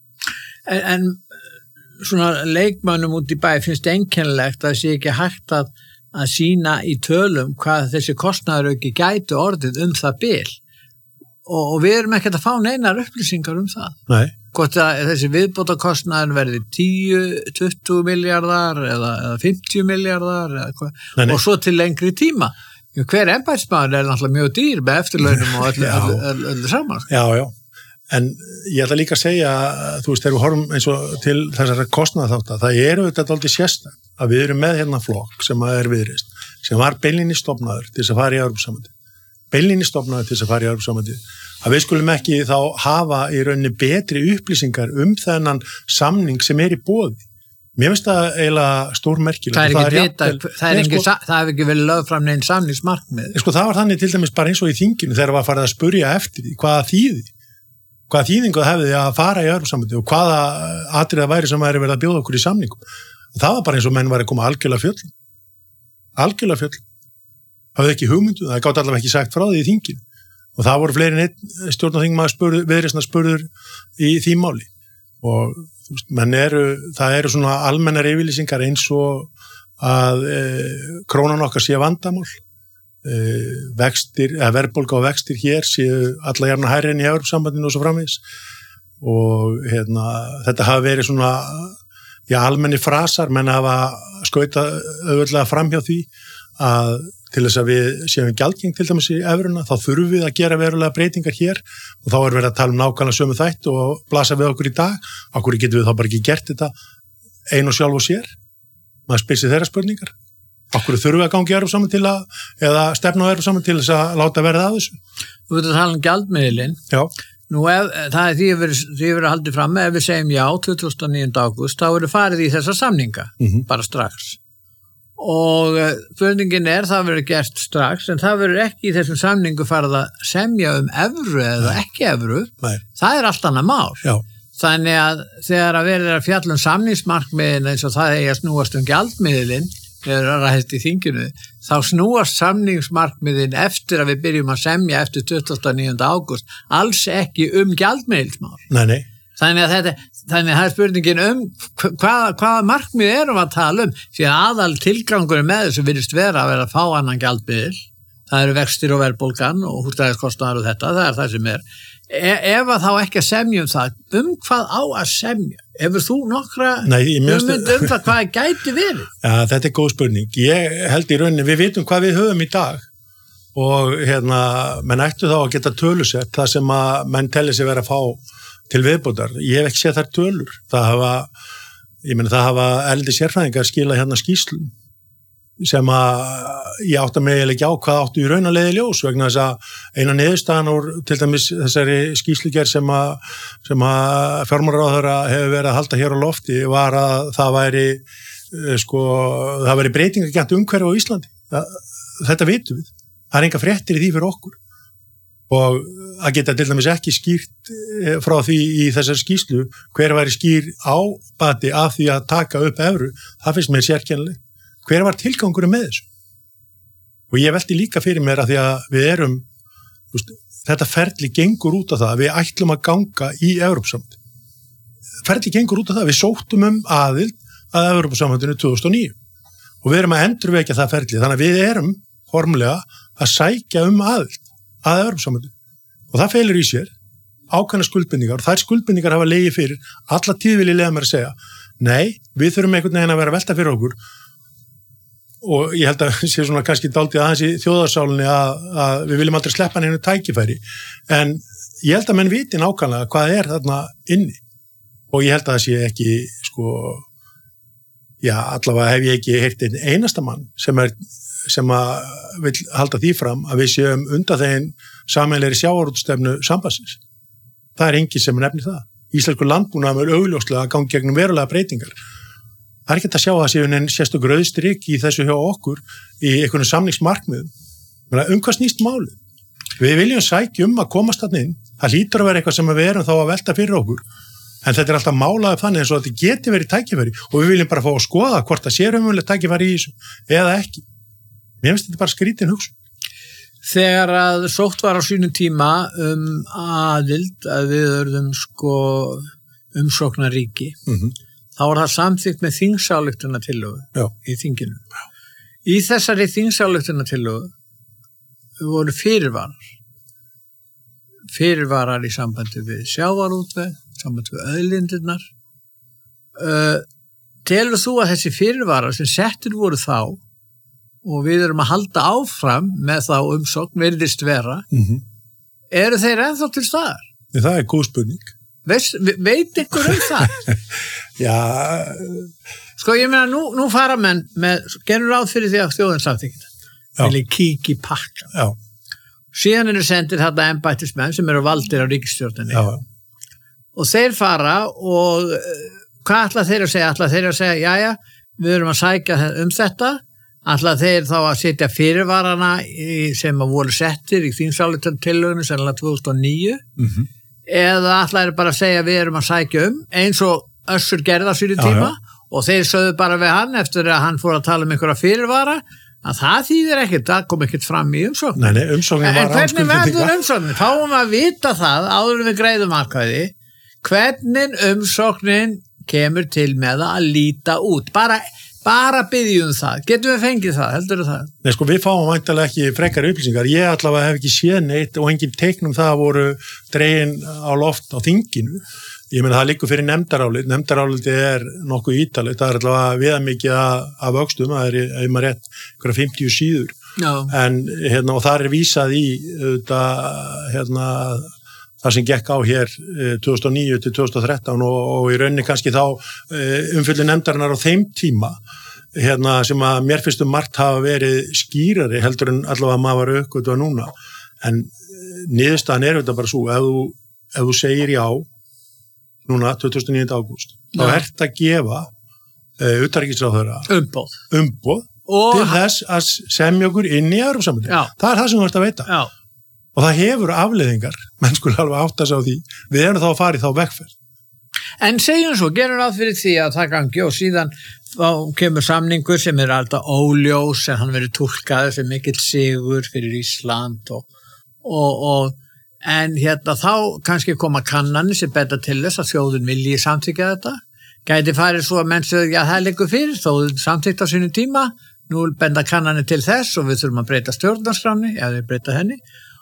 En, en svona leikmönnum út í bæ finnst einkennilegt að það sé ekki hægt að, að sýna í tölum hvað þessi kostnaðarauki gætu orðið um það bil. Og, og við erum ekkert að fá neinar upplýsingar um það. Nei. Hvort að þessi viðbótakostnaðin verði tíu, tuttugu miljardar eða, eða fimmtíu miljardar eða hvað, nei, nei. Og svo til lengri tíma. Hver embættismaður er náttúrulega mjög dýr með eftirlaunum og öllu, öllu, öllu, öllu saman. Já, já. En ég ætla líka að segja, þú veist, þegar við horfum eins og til þessara kostnaðarþátta, það eru þetta dálítið sérstakt að við erum með hérna flokk sem er Viðreisn, sem var beinlínis stofnaður til þess að fara í Evrópusambandið. Beinlínis stofnaður til þess að fara í Evrópusambandið. Að við skulum ekki þá hafa í rauninni betri upplýsingar um þennan samning sem er í boði. Mér finnst það eiginlega stórmerkilegt. Það er ekki vita, það er ekki, sko, það hefur ekki verið lögð fram neinn samningsmarkmið. Sko það var þannig til dæmis bara eins og í þinginu þegar var farið að spurja eftir því, hvaða þýði, hvaða þýðingu það hefði að fara í Evrópusambandið og hvaða atriða væri sem væri verið að bjóða okkur í samningum. Það var bara eins og menn væri að koma algjörlega fjöll. Algjörlega fjöll. Það hefði ekki hugmyndu, það gátt allavega ekki sagt frá því í þinginu. Og það voru fleiri en einn stjórnarþingmaður spurður, Viðreisnar spurður í því máli. Og þú veist, menn eru, það eru svona almennar yfirlýsingar eins og að e, krónan okkar sé vandamál, e, vextir, eða verðbólga og vextir hér séu alla jafna hærri en í Evrópusambandinu og svo framvegis. Og hérna, þetta hafa verið svona, já, almenni frasar, menn hafa skautað auðvitað framhjá því að til þess að við séum gjaldgeng til dæmis í evruna, þá þurfum við að gera verulega breytingar hér og þá er verið að tala um nákvæmlega sömu þætt og blasa við okkur í dag. Okkur getum við þá bara ekki gert þetta ein og sjálf og sér. Maður spyr sig þeirra spurningar. Okkur þurfum við að gangi erum saman til að, eða stefna erum saman til þess að láta verða að þessu. Þú veit að tala um gjaldmiðilinn. Já. Nú ef, það er því að við, því að við haldið fram ef við segjum já tuttugasta og níunda ágúst, þá eru farið í þessa samninga, mm-hmm. bara strax. Og spurningin er, það verður gert strax, en það verður ekki í þessum samningu farið að semja um evru eða Nei. Ekki evru. Nei. Það er allt annað mál. Já. Þannig að þegar að verður að fjalla um samningsmarkmiðin eins og það eigi að snúast um gjaldmiðilinn, eða ræðist í þinginu, þá snúast samningsmarkmiðin eftir að við byrjum að semja eftir tuttugasta og níunda ágúst, alls ekki um gjaldmiðilsmál. Nei, nei. Þannig að þetta, þannig að það er spurningin um hvaða, hvaða markmið erum að tala um, því að aðal tilgangur með þessu virðist vera að vera að fá annan gjaldmiðil, það eru vextir og verðbólgan og húsnæðiskostnaðar og þetta, það er það sem er. E, ef að þá ekki að semja um það, um hvað á að semja? Hefur þú nokkra hugmynd um það hvað gæti verið? Ja, þetta er góð spurning. Ég held í rauninni, við vitum hvað við höfum í dag og hérna, menn ættu þá að geta tölusett það sem að menn telli sig vera að fá til viðbótar. Ég hef ekki séð þær tölur. Það hafa, ég meina það hafa erlendi sérfræðingar skilað hérna skýslum sem að ég átta mig eiginlega ekki á hvað áttu í raun að leiði ljós vegna þess að eina niðurstaðan úr til dæmis þessari skýrslugerð sem að, sem að fjármálaráðherra hefur verið að halda hér á lofti var að það væri sko, það væri breytingakennt umhverfi á Íslandi. Þetta vitum við. Það er enga fréttir í því fyrir okkur og að geta til dæmis ekki skýrt frá því í þessari skýrslu hver væri skýr ábati af því að taka upp evru, það finnst mér sérkennilegt. Hver var tilgangurum með þessu? Og ég velti líka fyrir mér að því að við erum, veist, þetta ferli gengur út af það, við ætlum að ganga í Evrópusambandinu. Ferli gengur út af það, við sóttum um aðild að Evrópusambandinu tvö þúsund og níu og við erum að endurvekja það ferli, þannig að við erum formlega að sækja um aðild að Evrópusambandinu og það felur í sér ákveðnar skuldbindingar og þær skuldbindingar hafa legið fyrir, alla tíð vil ég lega mér að segja, nei, við þurfum einhvern veginn að vera að velta fyrir okkur og ég held að sé svona kannski dálítið aðeins í þjóðarsálinni að, að við viljum aldrei sleppa henni tækifæri en ég held að menn viti nákvæmlega hvað er þarna inni og ég held að það sé ekki sko, já allavega hef ég ekki heyrt einn einasta mann sem er sem að vil halda því fram að við séum undan þeim sameiginlegri sjávarútvegsstefnu sambandsins. Það er enginn sem nefnir það. Íslenskur landbúnaður er augljóslega að ganga gegnum verulega breytingar. Það er ekki að sjá að það séu en sérstök rauðstrik í þessu hjá okkur í einhvern samningsmarkmiðum. Um hvað snýst málið? Við viljum sækja um að komast þarna inn. Það hlýtur að vera eitthvað sem við erum þá að velta fyrir okkur. En þetta er alltaf málað þannig eins og þetta geti verið tækifæri og við viljum bara fá að skoða hvort það sé raunverulegt tækifæri í þessu eða ekki. Mér finnst þetta bara skrítin hugsun. Þegar að sótt var á sínum tíma um aðild að við verðum sko umsóknaríki. Mm-hmm. Þá var það samþykkt með þingsályktunartillögu í þinginu. Já. Í þessari þingsályktunartillögu voru fyrirvarar. Fyrirvarar í sambandi við sjávarútveg, sambandi við auðlindirnar. Uh, telur þú að þessi fyrirvarar sem settir voru þá og við erum að halda áfram með þá umsókn virðist vera, mm-hmm. eru þeir ennþá til staðar? Það er góð spurning. Veist, veit ykkur um það? Já. Sko ég meina, nú, nú fara menn með, gerur ráð fyrir því að þjóðin samþykkir það. Vilja kíkja í pakkan. Já. Síðan eru sendir þetta embættismenn sem eru valdir á ríkisstjórninni. Já. Og þeir fara og hvað ætla þeir að segja? Ætla þeir að segja, já, já, við erum að sækja um þetta. Ætla þeir þá að setja fyrirvarana í, sem að voru settir í þingsályktunartillögunni sennilega tvö þúsund og níu. Mhm. Eða ætlaði bara að segja við erum að sækja um eins og Össur gerði á sínu tíma já, já. Og þeir sögðu bara við hann eftir að hann fór að tala um einhverja fyrirvara að það þýðir ekkert, það kom ekkert fram í umsóknin. Nei, nei, umsóknin var en hvernig verður umsóknin? Fáum að vita það áður en við greiðum atkvæði hvernig umsóknin kemur til með að líta út bara Bara byggjum það. Getum við fengið það? Heldur það? Nei, sko, við fáum væntanlega ekki frekar upplýsingar. Ég allavega hef ekki séð neitt og engin teiknum það voru dregin á loft á þinginu. Ég meina, það liggur fyrir nefndarálit. Nefndaráliti er nokkuð ítalegt. Það er allavega viðamikið af vöxtum. Það er, ef maður rétt, einhverja fimmtíu síður. Já. En, hérna, og það er vísað í, þetta, hérna, það sem gekk á hér tvö þúsund og níu til tvö þúsund og þrettán og, og í rauninni kannski þá umfyllir nefndarinnar á þeim tíma hérna, sem að mér finnst um margt hafa verið skýrari heldur en allavega maður var aukvitað núna en niðurstaðan er þetta bara svo ef þú, ef þú segir já núna tuttugasta og níunda ágúst þá ert að gefa uh, utanríkisráðherra umboð, umboð til þess að semja okkur inn í Evrópusambandið. Það er það sem þú ert að veita. Já. Og það hefur afleiðingar, menn skulle alveg átta sig á því, við erum þá að fara í þá vegferð. En segjum svo, gerum ráð fyrir því að það gangi og síðan þá kemur samningur sem er alltaf óljós, sem hann verið túlkaður sem mikill sigur fyrir Ísland og, og, og en hérna þá kannski koma kannanir sem betta til þess að þjóðin vilji samþykja þetta. Gæti farið svo að menn segja, já það liggur fyrir, þóðin samþykkt á sínu tíma, nú benda kannanir til þess og við þurfum að breyta stjórnarskráni, eða við breyta henni.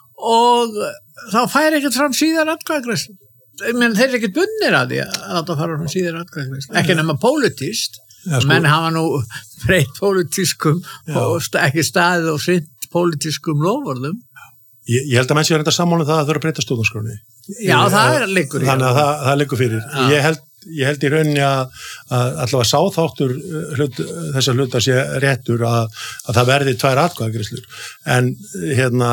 Og þá fær ekkert fram síðar atkvæðagreiðslu. Menn þeir eru ekkert bundnir að því að þetta fara fram síðar atkvæðagreiðslu. Ekki nema pólitískt, ja, sko. Menn hafa nú breytt pólitískum og ekki staðið og sint pólitískum lofvörðum. Ég, ég held að menn sé að reynda sammála það að það þurfa að breyta stjórnarskránni. Já, það er liggur. Þannig að það, það liggur fyrir. Já. Ég held ég held í rauninni að, að allavega sáþáttur hlut, þessar hluta sé réttur að, að það verði tvær atkvæðagreiðslur. En hérna,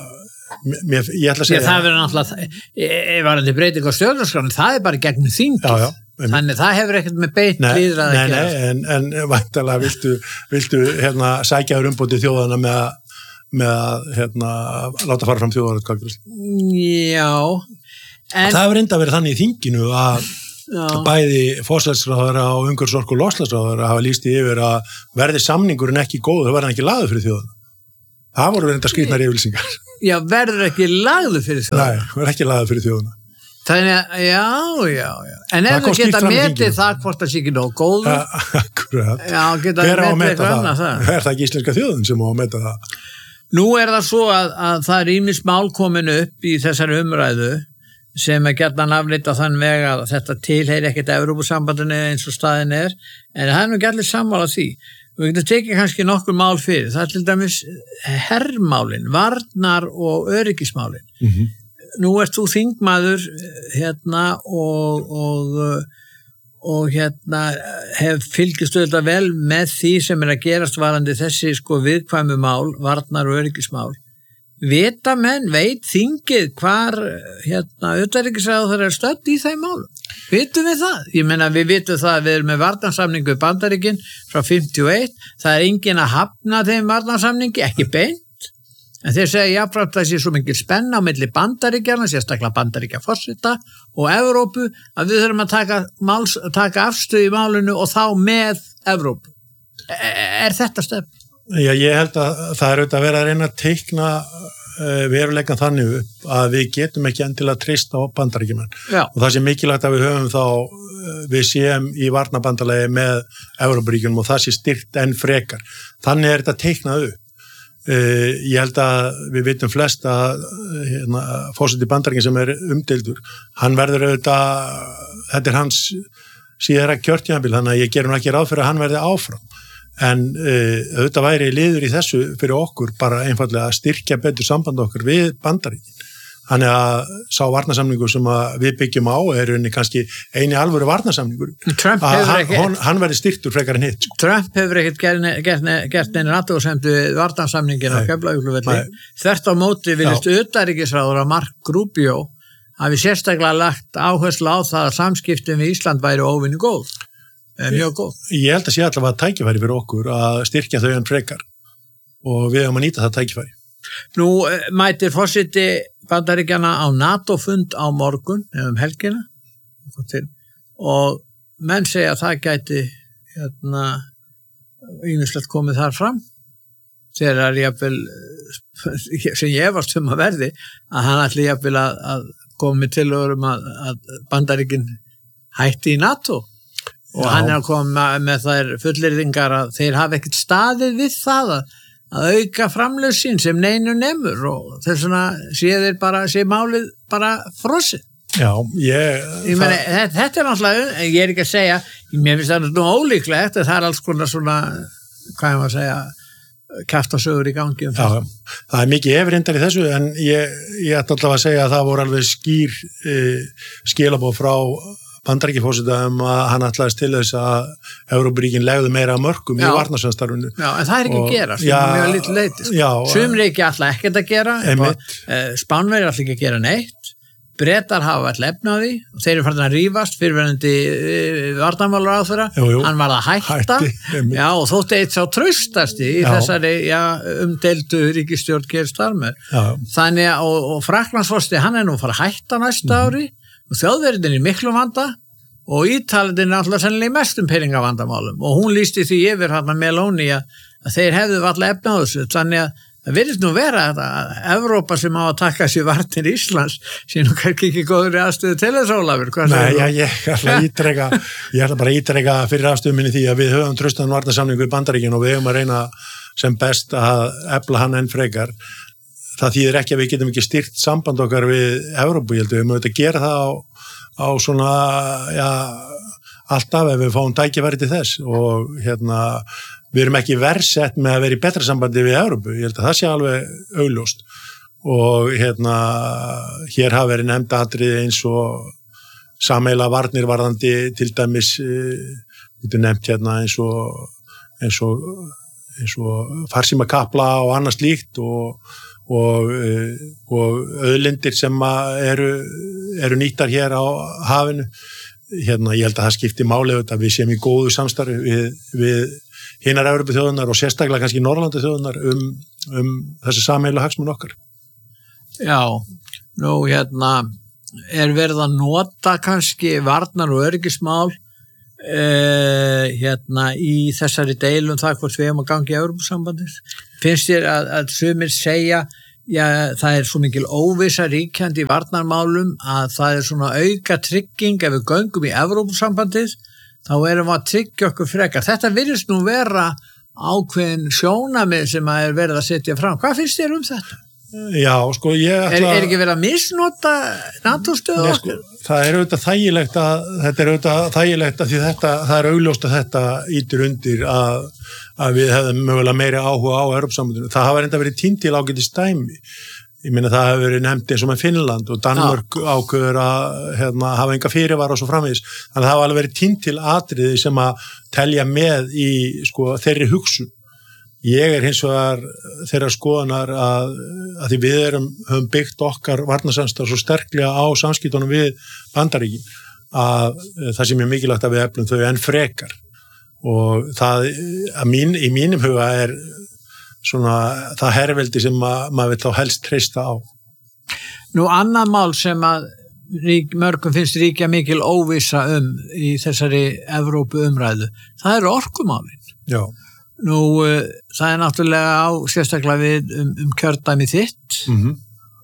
mér, ég ætla að segja... Já, það verður náttúrulega, varandi breyting á stjórnarskránni, það er bara gegnum þingið. Já, já. Þannig það hefur ekkert með beint líðræði að gera. Nei, nei, en, en væntanlega viltu, viltu hérna, sækja þér umbótið þjóðana með að, með að hérna, láta fara fram þjóðaratkvæðagreiðslu. Já. En... Það hefur enda verið þannig í þinginu að Já. Bæði forsætisráðherra og umhverfis-, orku- og loftslagsráðherra hafa lýst í yfir að verði samningurinn ekki góð, það verði hann ekki lagður fyrir þjóðana. Það voru reynda skrýtnar yfirlýsingar. Já, verður ekki lagður fyrir þjóðana? Nei, verður ekki lagður fyrir þjóðana. Þannig að, já, já, já. En ef þú geta metið það hvort það sé ekki nóg góður. Akkurat. Já, geta metið eitthvað annað það. Það er það ekki íslenska þjóðin sem á að meta það. Nú er það svo að, að það er ýmis mál komin upp í þessari umræðu sem er gjarnan afleitt á þann veg að þetta tilheyri ekkert Evrópusambandinu eins og staðin er, en það er nú ekki allir sammála því. Við getum tekið kannski nokkur mál fyrir. Það er til dæmis hermálin, varnar og öryggismálin. Mm-hmm. Nú ert þú þingmaður hérna og, og, og hérna hef fylgist auðvitað vel með því sem er að gerast varandi þessi sko viðkvæmu mál, varnar og öryggismál. Vita menn, veit þingið hvar hérna utanríkisráðherra er stödd í þeim málum? Vitum við það? Ég meina við vitum það að við erum með varnarsamningu í Bandaríkin frá fimmtíu og eitt, það er enginn að hafna þeim varnarsamningi, ekki beint. En þeir segja jafnframt að það sé svo mikil spenna á milli Bandaríkjanna, sérstaklega Bandaríkjaforseta og Evrópu, að við þurfum að taka, máls, taka afstöð í málinu og þá með Evrópu. Er þetta stefn? Já, ég held að það er auðvitað að vera að reyna að teikna uh, veruleikan þannig upp að við getum ekki endilega treyst á Bandaríkjumenn. Já. Og það sé mikilvægt að við höfum þá, uh, við séum í varnarbandalagi með Evrópuríkjunum og það sé styrkt enn frekar. Þannig er þetta teiknað upp. Uh, ég held að við vitum flest að uh, hérna, fórseti Bandaríkinn sem er umdeildur, hann verður auðvitað, þetta er hans síðara kjörtímabil, þannig að ég gerum ekki ráð fyrir að hann verði áfram, en uh, auðvitað væri liður í þessu fyrir okkur bara einfallega að styrkja betur samband okkar við Bandaríkinn. Þannig að sá varnarsamningur sem að við byggjum á er unni kannski eini alvöru varnarsamningur. Trump hefur ekki... Hann, hann verði styrktur frekar en hitt. Sko. Trump hefur ekkert gert, gert neina athugasemd við varnarsamningin á Keflavíkurvelli. Þvert á móti vilist utanríkisráðherra Mark Rubio hafi sérstaklega lagt áherslu á það að samskiptin við Ísland væri óvinni góð. Mjög góð. Ég held að sé allavega tækifæri fyrir okkur að styrkja þau en frekar og við höfum að nýta það tækifæri. Nú mætir forseti Bandaríkjanna á NATO-fund á morgun um helgina og menn segja að það gæti hérna ýmislegt komið þar fram þegar jafnvel sem ég efast um að verði að hann ætli jafnvel að, að komi til um að, að Bandaríkin hætti í NATO og Já. Hann er að koma með þær fullyrðingar að þeir hafa ekkert staðið við það að að auka framlög sín sem neinu nemur og þess vegna sé þeir bara, sé málið bara frosið. Já, ég... ég meni, það... þetta er náttúrulega, ég er ekki að segja, mér finnst það nú ólíklegt að það er alls konar svona, hvað ég maður að segja, kjaftasögur í gangi um það. Já, það er mikið efrindar í þessu en ég, ég ætla allavega að segja að það voru alveg skýr eh, skilabóð frá Bandaríkjaforseta um að hann ætlaðist til þess að Evrópuríkin legðu meira að mörkum já. Í varnarsamstarfinu. Já, en það er ekki og, að gera, sem er mjög lítið leitist. Sumríki ætla ekkert að gera, Spánverjar ætla ekki að gera neitt, Bretar hafa alltaf efna á því, og þeir eru farin að rífast, fyrirverandi varnarmálar á þeirra, hann var að hætta, Hætti, já, og þótti eitt sá traustasti í já. Þessari já, umdeildu ríkisstjórn gerist þar með. Þannig að, og, og Frakklandsforsti, hann er nú að fara að hætta næsta mm. ári, og þjóðverðin er miklu vanda og Ítalinn er alltaf sennilega mestum peningavandamálum og hún lýsti því yfir hann með Meloni að, að þeir hefðu alltaf efna á þessu þannig að það virðist nú vera að Evrópa sem á að taka sér varnir Íslands sé nú kannski ekki góður í aðstöðu til þess Ólafur. Nei, já, ég ætla að ítreka ég ætla bara að ítreka fyrir aðstöðu minni því að við höfum traustaðan varnarsamningu í Bandaríkinn og við höfum að reyna sem best að efla hann enn frekar. Það þýðir ekki að við getum ekki styrkt samband okkar við Evrópu, ég held að við mögum að gera það á, á svona, já, alltaf ef við fáum tækifæri til þess og hérna, við erum ekki verðsett með að vera í betra sambandi við Evrópu, ég held að það sé alveg augljóst og hérna, hér hafa verið nefnda atriði eins og sameiginlega varnir varðandi til dæmis þetta er nefnt hérna eins og eins og, eins og farsímakapla og annað slíkt og, og, og auðlindir sem eru, eru nýttar hér á hafinu. Hérna, ég held að það skipti máli að við séum í góðu samstarfi við, við hinar Evrópuþjóðurnar og sérstaklega kannski Norðurlandaþjóðurnar um, um þessi sameiginlegu hagsmuni okkar. Já, nú hérna er verið að nota kannski varnar- og öryggismál eh, hérna í þessari deilum það hvort við hefum að gangi í Evrópusambandið. Finnst þér að, að sumir segja já, það er svo mikil óvissa ríkjandi í varnarmálum að það er svona auka trygging ef við göngum í Evrópusambandið þá erum við að tryggja okkur frekar. Þetta virðist nú vera ákveðin sjónamið sem að er verið að setja fram. Hvað finnst þér um þetta? Já, sko, ég ætla... Er, er ekki verið að misnota NATO-stöðu Nei, okkur? Sko, það er auðvitað þægilegt að, þetta er auðvitað þægilegt að því þetta, það er augljóst að þetta ítur undir að, að við hefðum mögulega meiri áhuga á Evrópusambandinu. Það hafa reynda verið tínt til ágætis dæmi. Ég meina það hefur verið nefnt eins og með Finnland og Danmörk ja. ákveður að hérna, hafa enga fyrirvara og svo framvegis. Þannig að það hafa alveg verið tínt til atriði sem að telja með í sko, þeirri hugsun. Ég er hins vegar þeirra skoðunar að, að því við erum, höfum byggt okkar varnarsamstarf svo sterklega á samskiptunum við Bandaríkin að það sem er mikilvægt að við eflum þau enn frekar og það að mín, í mínum huga er svona það herveldi sem að, maður vil þá helst treysta á. Nú annað mál sem að rík, mörgum finnst ríkja mikil óvissa um í þessari Evrópu umræðu, það eru orkumálin. Já. Nú, uh, það er náttúrulega á sérstaklega við um, um kjördæmi þitt mm-hmm.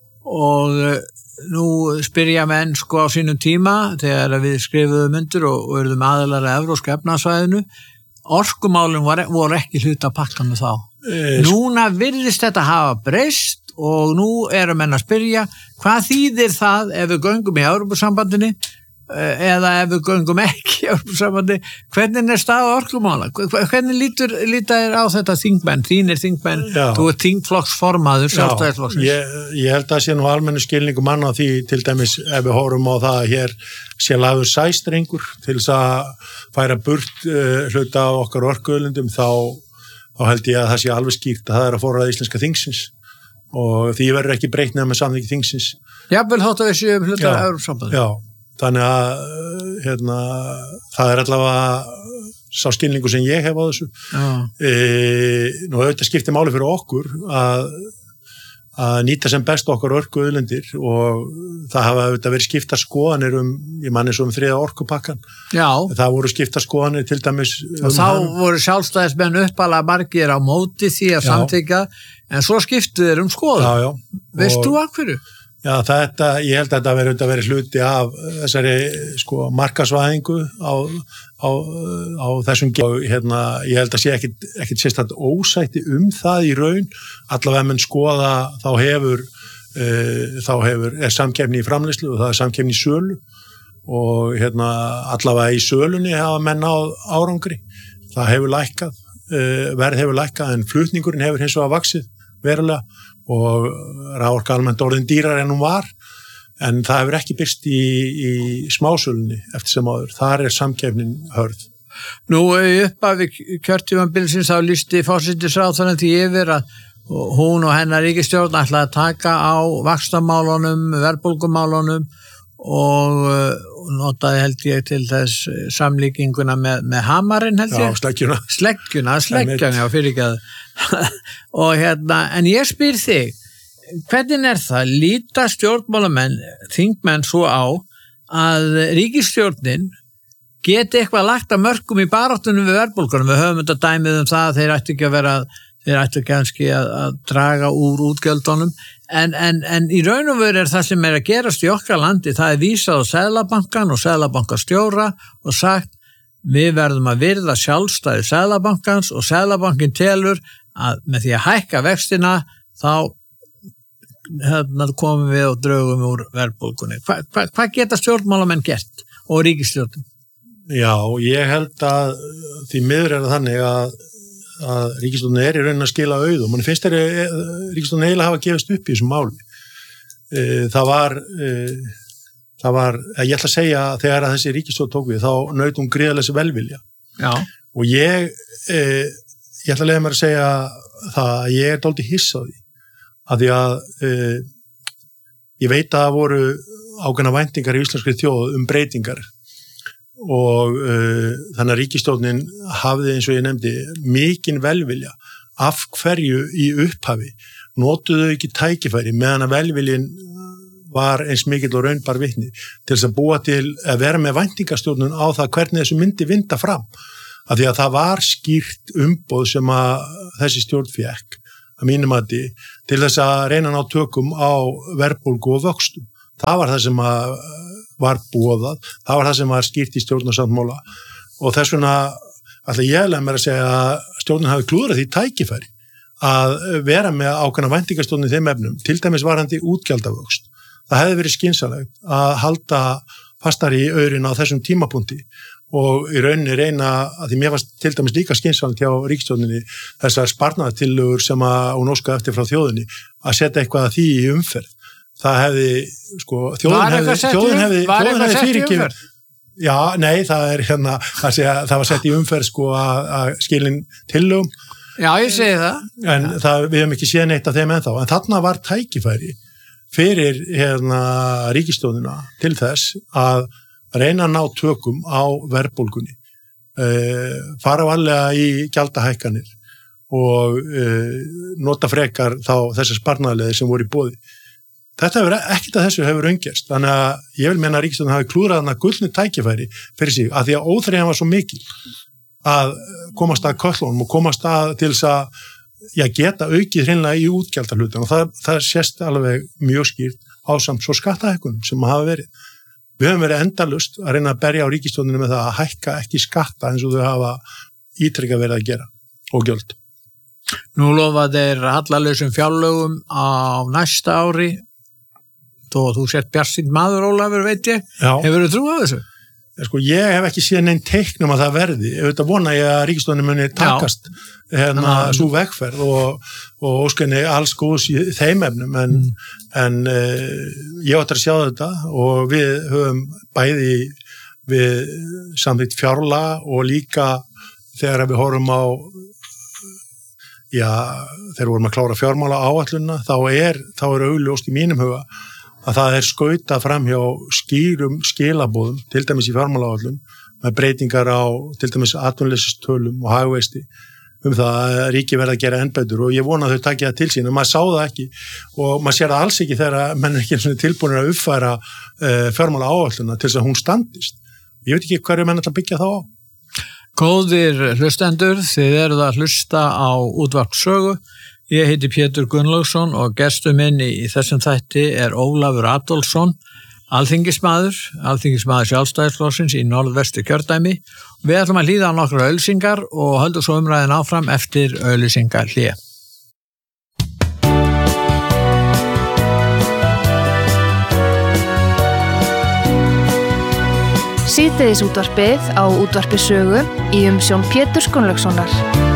og uh, nú spyrja menn sko á sínum tíma þegar við skrifuðum undir og, og eruðum aðilar að Evrópska efnahagsvæðinu, orkumálin var, voru ekki hluta pakkanu þá. Eh, Núna virðist þetta hafa breyst og nú eru menn að spyrja hvað þýðir það ef við göngum í Evrópusambandinu eða ef við göngum ekki í Evrópusambandi, hvernig er staða orkumála? Hvernig lítur, lítur á þetta þingmenn, þínir þingmenn, Já. Þú er þingflokksformaður sjálfstæðisflokksins? Ég, ég held að sé nú almennu skilningu mann á því til dæmis ef við horfum á það að hér sé lagður sæstrengur til þess að færa burt uh, hluta á okkar orkuauðlindum þá, þá held ég að það sé alveg skýrt að það er að forræða íslenska þingsins og því verður ekki breytt nema með samþykki þingsins. Jafnvel þótt að við séum hluta á Evrópusambandi. Já. Þannig að hérna, það er allavega sá skilningu sem ég hef á þessu. E, nú auðvitað skiptir máli fyrir okkur að, að nýta sem best okkar orkuauðlindir og það hafa auðvitað verið skiptar skoðanir um, ég man eins og um þriða orkupakkan. Já. Það voru skiptar skoðanir til dæmis um og þá hann. Voru sjálfstæðismenn uppalega margir á móti því að samþykja en svo skiptu þeir um skoðun. Já, já. Veist þú af hverju? Já, þetta, ég held að þetta verður að vera hluti af þessari sko markasvæðingu á, á, á þessum og hérna, ég held að sé ekkit, ekkit sérstætt ósætti um það í raun, allavega menn skoða þá hefur, uh, þá hefur er samkeppni í framleiðslu og það er samkeppni í sölu og hérna allavega í sölunni hafa menn á árangri, það hefur lækkað, uh, verð hefur lækkað en flutningurinn hefur hins vegar vaxið verulega og raforka almennt orðin dýrar en hún var en það hefur ekki byrst í, í smásölunni eftir sem áður, þar er samkeppnin hörð. Nú upp af kjörtímabilsins þá lýsti forsætisráðherrann því yfir að hún og hennar ríkisstjórn ætlaði að taka á vaxtamálunum, verðbólgumálunum og notaði held ég til þess samlíkinguna með, með hamarinn held ég. Já, sleggjuna. Sleggjuna, sleggjuna, já, fyrir ekki að og hérna, en ég spyr þig, hvernig er það, líta stjórnmálamenn, þingmenn svo á að ríkisstjórnin geti eitthvað lagt að mörkum í baráttunum við verðbólgunum, við höfum þetta dæmið um það að þeir ættu ekki að vera, þeir ættu kannski að, að draga úr útgjöldunum, en, en, en í raun og veru er það sem er að gerast í okkar landi, það er vísað á Seðlabankann og Seðlabankastjóra og sagt, við verðum að virða sjálfstæði Seðlabankans og Seðlabankin telur að með því að hækka vextina þá hérna, komum við og draugum úr verðbólgunni. Hva, hva, hvað geta stjórnmálamenn gert og ríkisstjórn? Já, ég held að því miður er það þannig að, að ríkisstjórn er í raunin að skila auðum. Man finnst þeirri ríkisstjórn eiginlega hafa gefist upp í þessum máli. Það var það var, ég ætla að segja að þegar að þessi ríkisstjórn tók við, þá naut hún gríðarlega velvilja. Já. Og ég, e, ég ætla að leiða mér að segja það að ég er dálítið hissa á því, að því að e, ég veit að það voru ákveðna væntingar í íslenskri þjóð um breytingar og e, þannig að ríkisstjórnin hafði eins og ég nefndi mikinn velvilja af hverju í upphafi, notuðu ekki tækifæri meðan að velviljin var eins mikill og raunbar vitni til þess að búa til að vera með væntingastjórnun á það hvernig þessu myndi vinda fram. Af því að það var skýrt umboð sem að þessi stjórn fékk að mínum mati til þess að reyna að ná tökum á verðbólgu og vöxtum. Það var það sem að var boðað, það var það sem var skýrt í stjórnarsáttmála og þess vegna ætla ég að mér að segja að stjórnin hafi klúðrað því tækifæri að vera með ákveðna væntingastjórnun í þeim efnum, til dæmis varandi útgjaldavöxt. Það hefði verið skynsamlegt að halda fastar í aurin á þessum tímapunkti og í rauninni reyna, að því mér fannst til dæmis líka skynsamlegt hjá ríkisstjórninni þessar sparnaðartillögur sem að hún óskaði eftir frá þjóðinni að setja eitthvað að því í umferð. Það hefði, sko, þjóðin hefði, þjóðin hefði, þjóðin hefði fyrirgefið. Já, nei, það er hérna, að segja, það var sett í umferð, sko, að, að skilin tillögum. Já, ég segi það. En það, við hefum ekki séð neitt af þeim ennþá, en þarna var tækifæri fyrir hérna ríkisstjórnina til þess að reyna að ná tökum á verðbólgunni, uh, fara varlega í gjaldahækkanir og uh, nota frekar þá þessar sparnaðarleiðir sem voru í boði. Þetta hefur ekkert að þessu hefur raungerst, þannig að ég vil meina að ríkisstjórnin hafi klúðrað hana gullnu tækifæri fyrir sig, af því að óþreyjan var svo mikil að komast að köllunum og komast að til þess að já, geta aukið hreinlega í útgjaldahlutan og það, það sést alveg mjög skýrt ásamt svo skattahækkunum sem hafa verið. Við höfum verið endalust að reyna að berja á ríkisstjórninu með það að hækka ekki skatta eins og þau hafa ítrekka verið að gera og gjöld. Nú lofa þeir hallalausum fjárlögum á næsta ári þó að þú sett bjartsýnn maður, Ólafur, veit ég. Hefurðu trú á þessu? Sko, ég hef ekki séð neinn teiknum að það verði. Ég veit að vona ég að ríkisstjórnin muni takast hérna svo vegferð og, og óskenni alls góðs í þeim efnum en, mm. en uh, ég ætla að sjá þetta og við höfum bæði við samþykkt fjárlaga og líka þegar við horfum á já, þegar við vorum að klára fjármála áætlunina þá er, þá er augljóst í mínum huga að það er skautað fram hjá skýrum skilabóðum, til dæmis í fjármálaáætlun, með breytingar á til dæmis atvinnuleysistölum og hagvexti um það að ríki verða að gera enn betur og ég vona að þau taki það til sín en maður sá það ekki og maður sér það alls ekki þegar menn er ekki tilbúinir að uppfæra uh, fjármálaáætluna til þess að hún standist. Ég veit ekki hverju menn ætla að byggja þá á. Góðir hlustendur, þið eruð að hlusta á Útvarp Sögu. Ég heiti Pétur Gunnlaugsson og gestur minn í þessum þætti er Ólafur Adolfsson, alþingismaður, alþingismaður Sjálfstæðisflokksins í norðvestu kjördæmi. Við ætlum að hlýða á nokkrar auglýsingar og höldum svo umræðin áfram eftir auglýsingar hlé. Síðdegisútvarpið á Útvarpi Sögu í umsjón Péturs Gunnlaugssonar.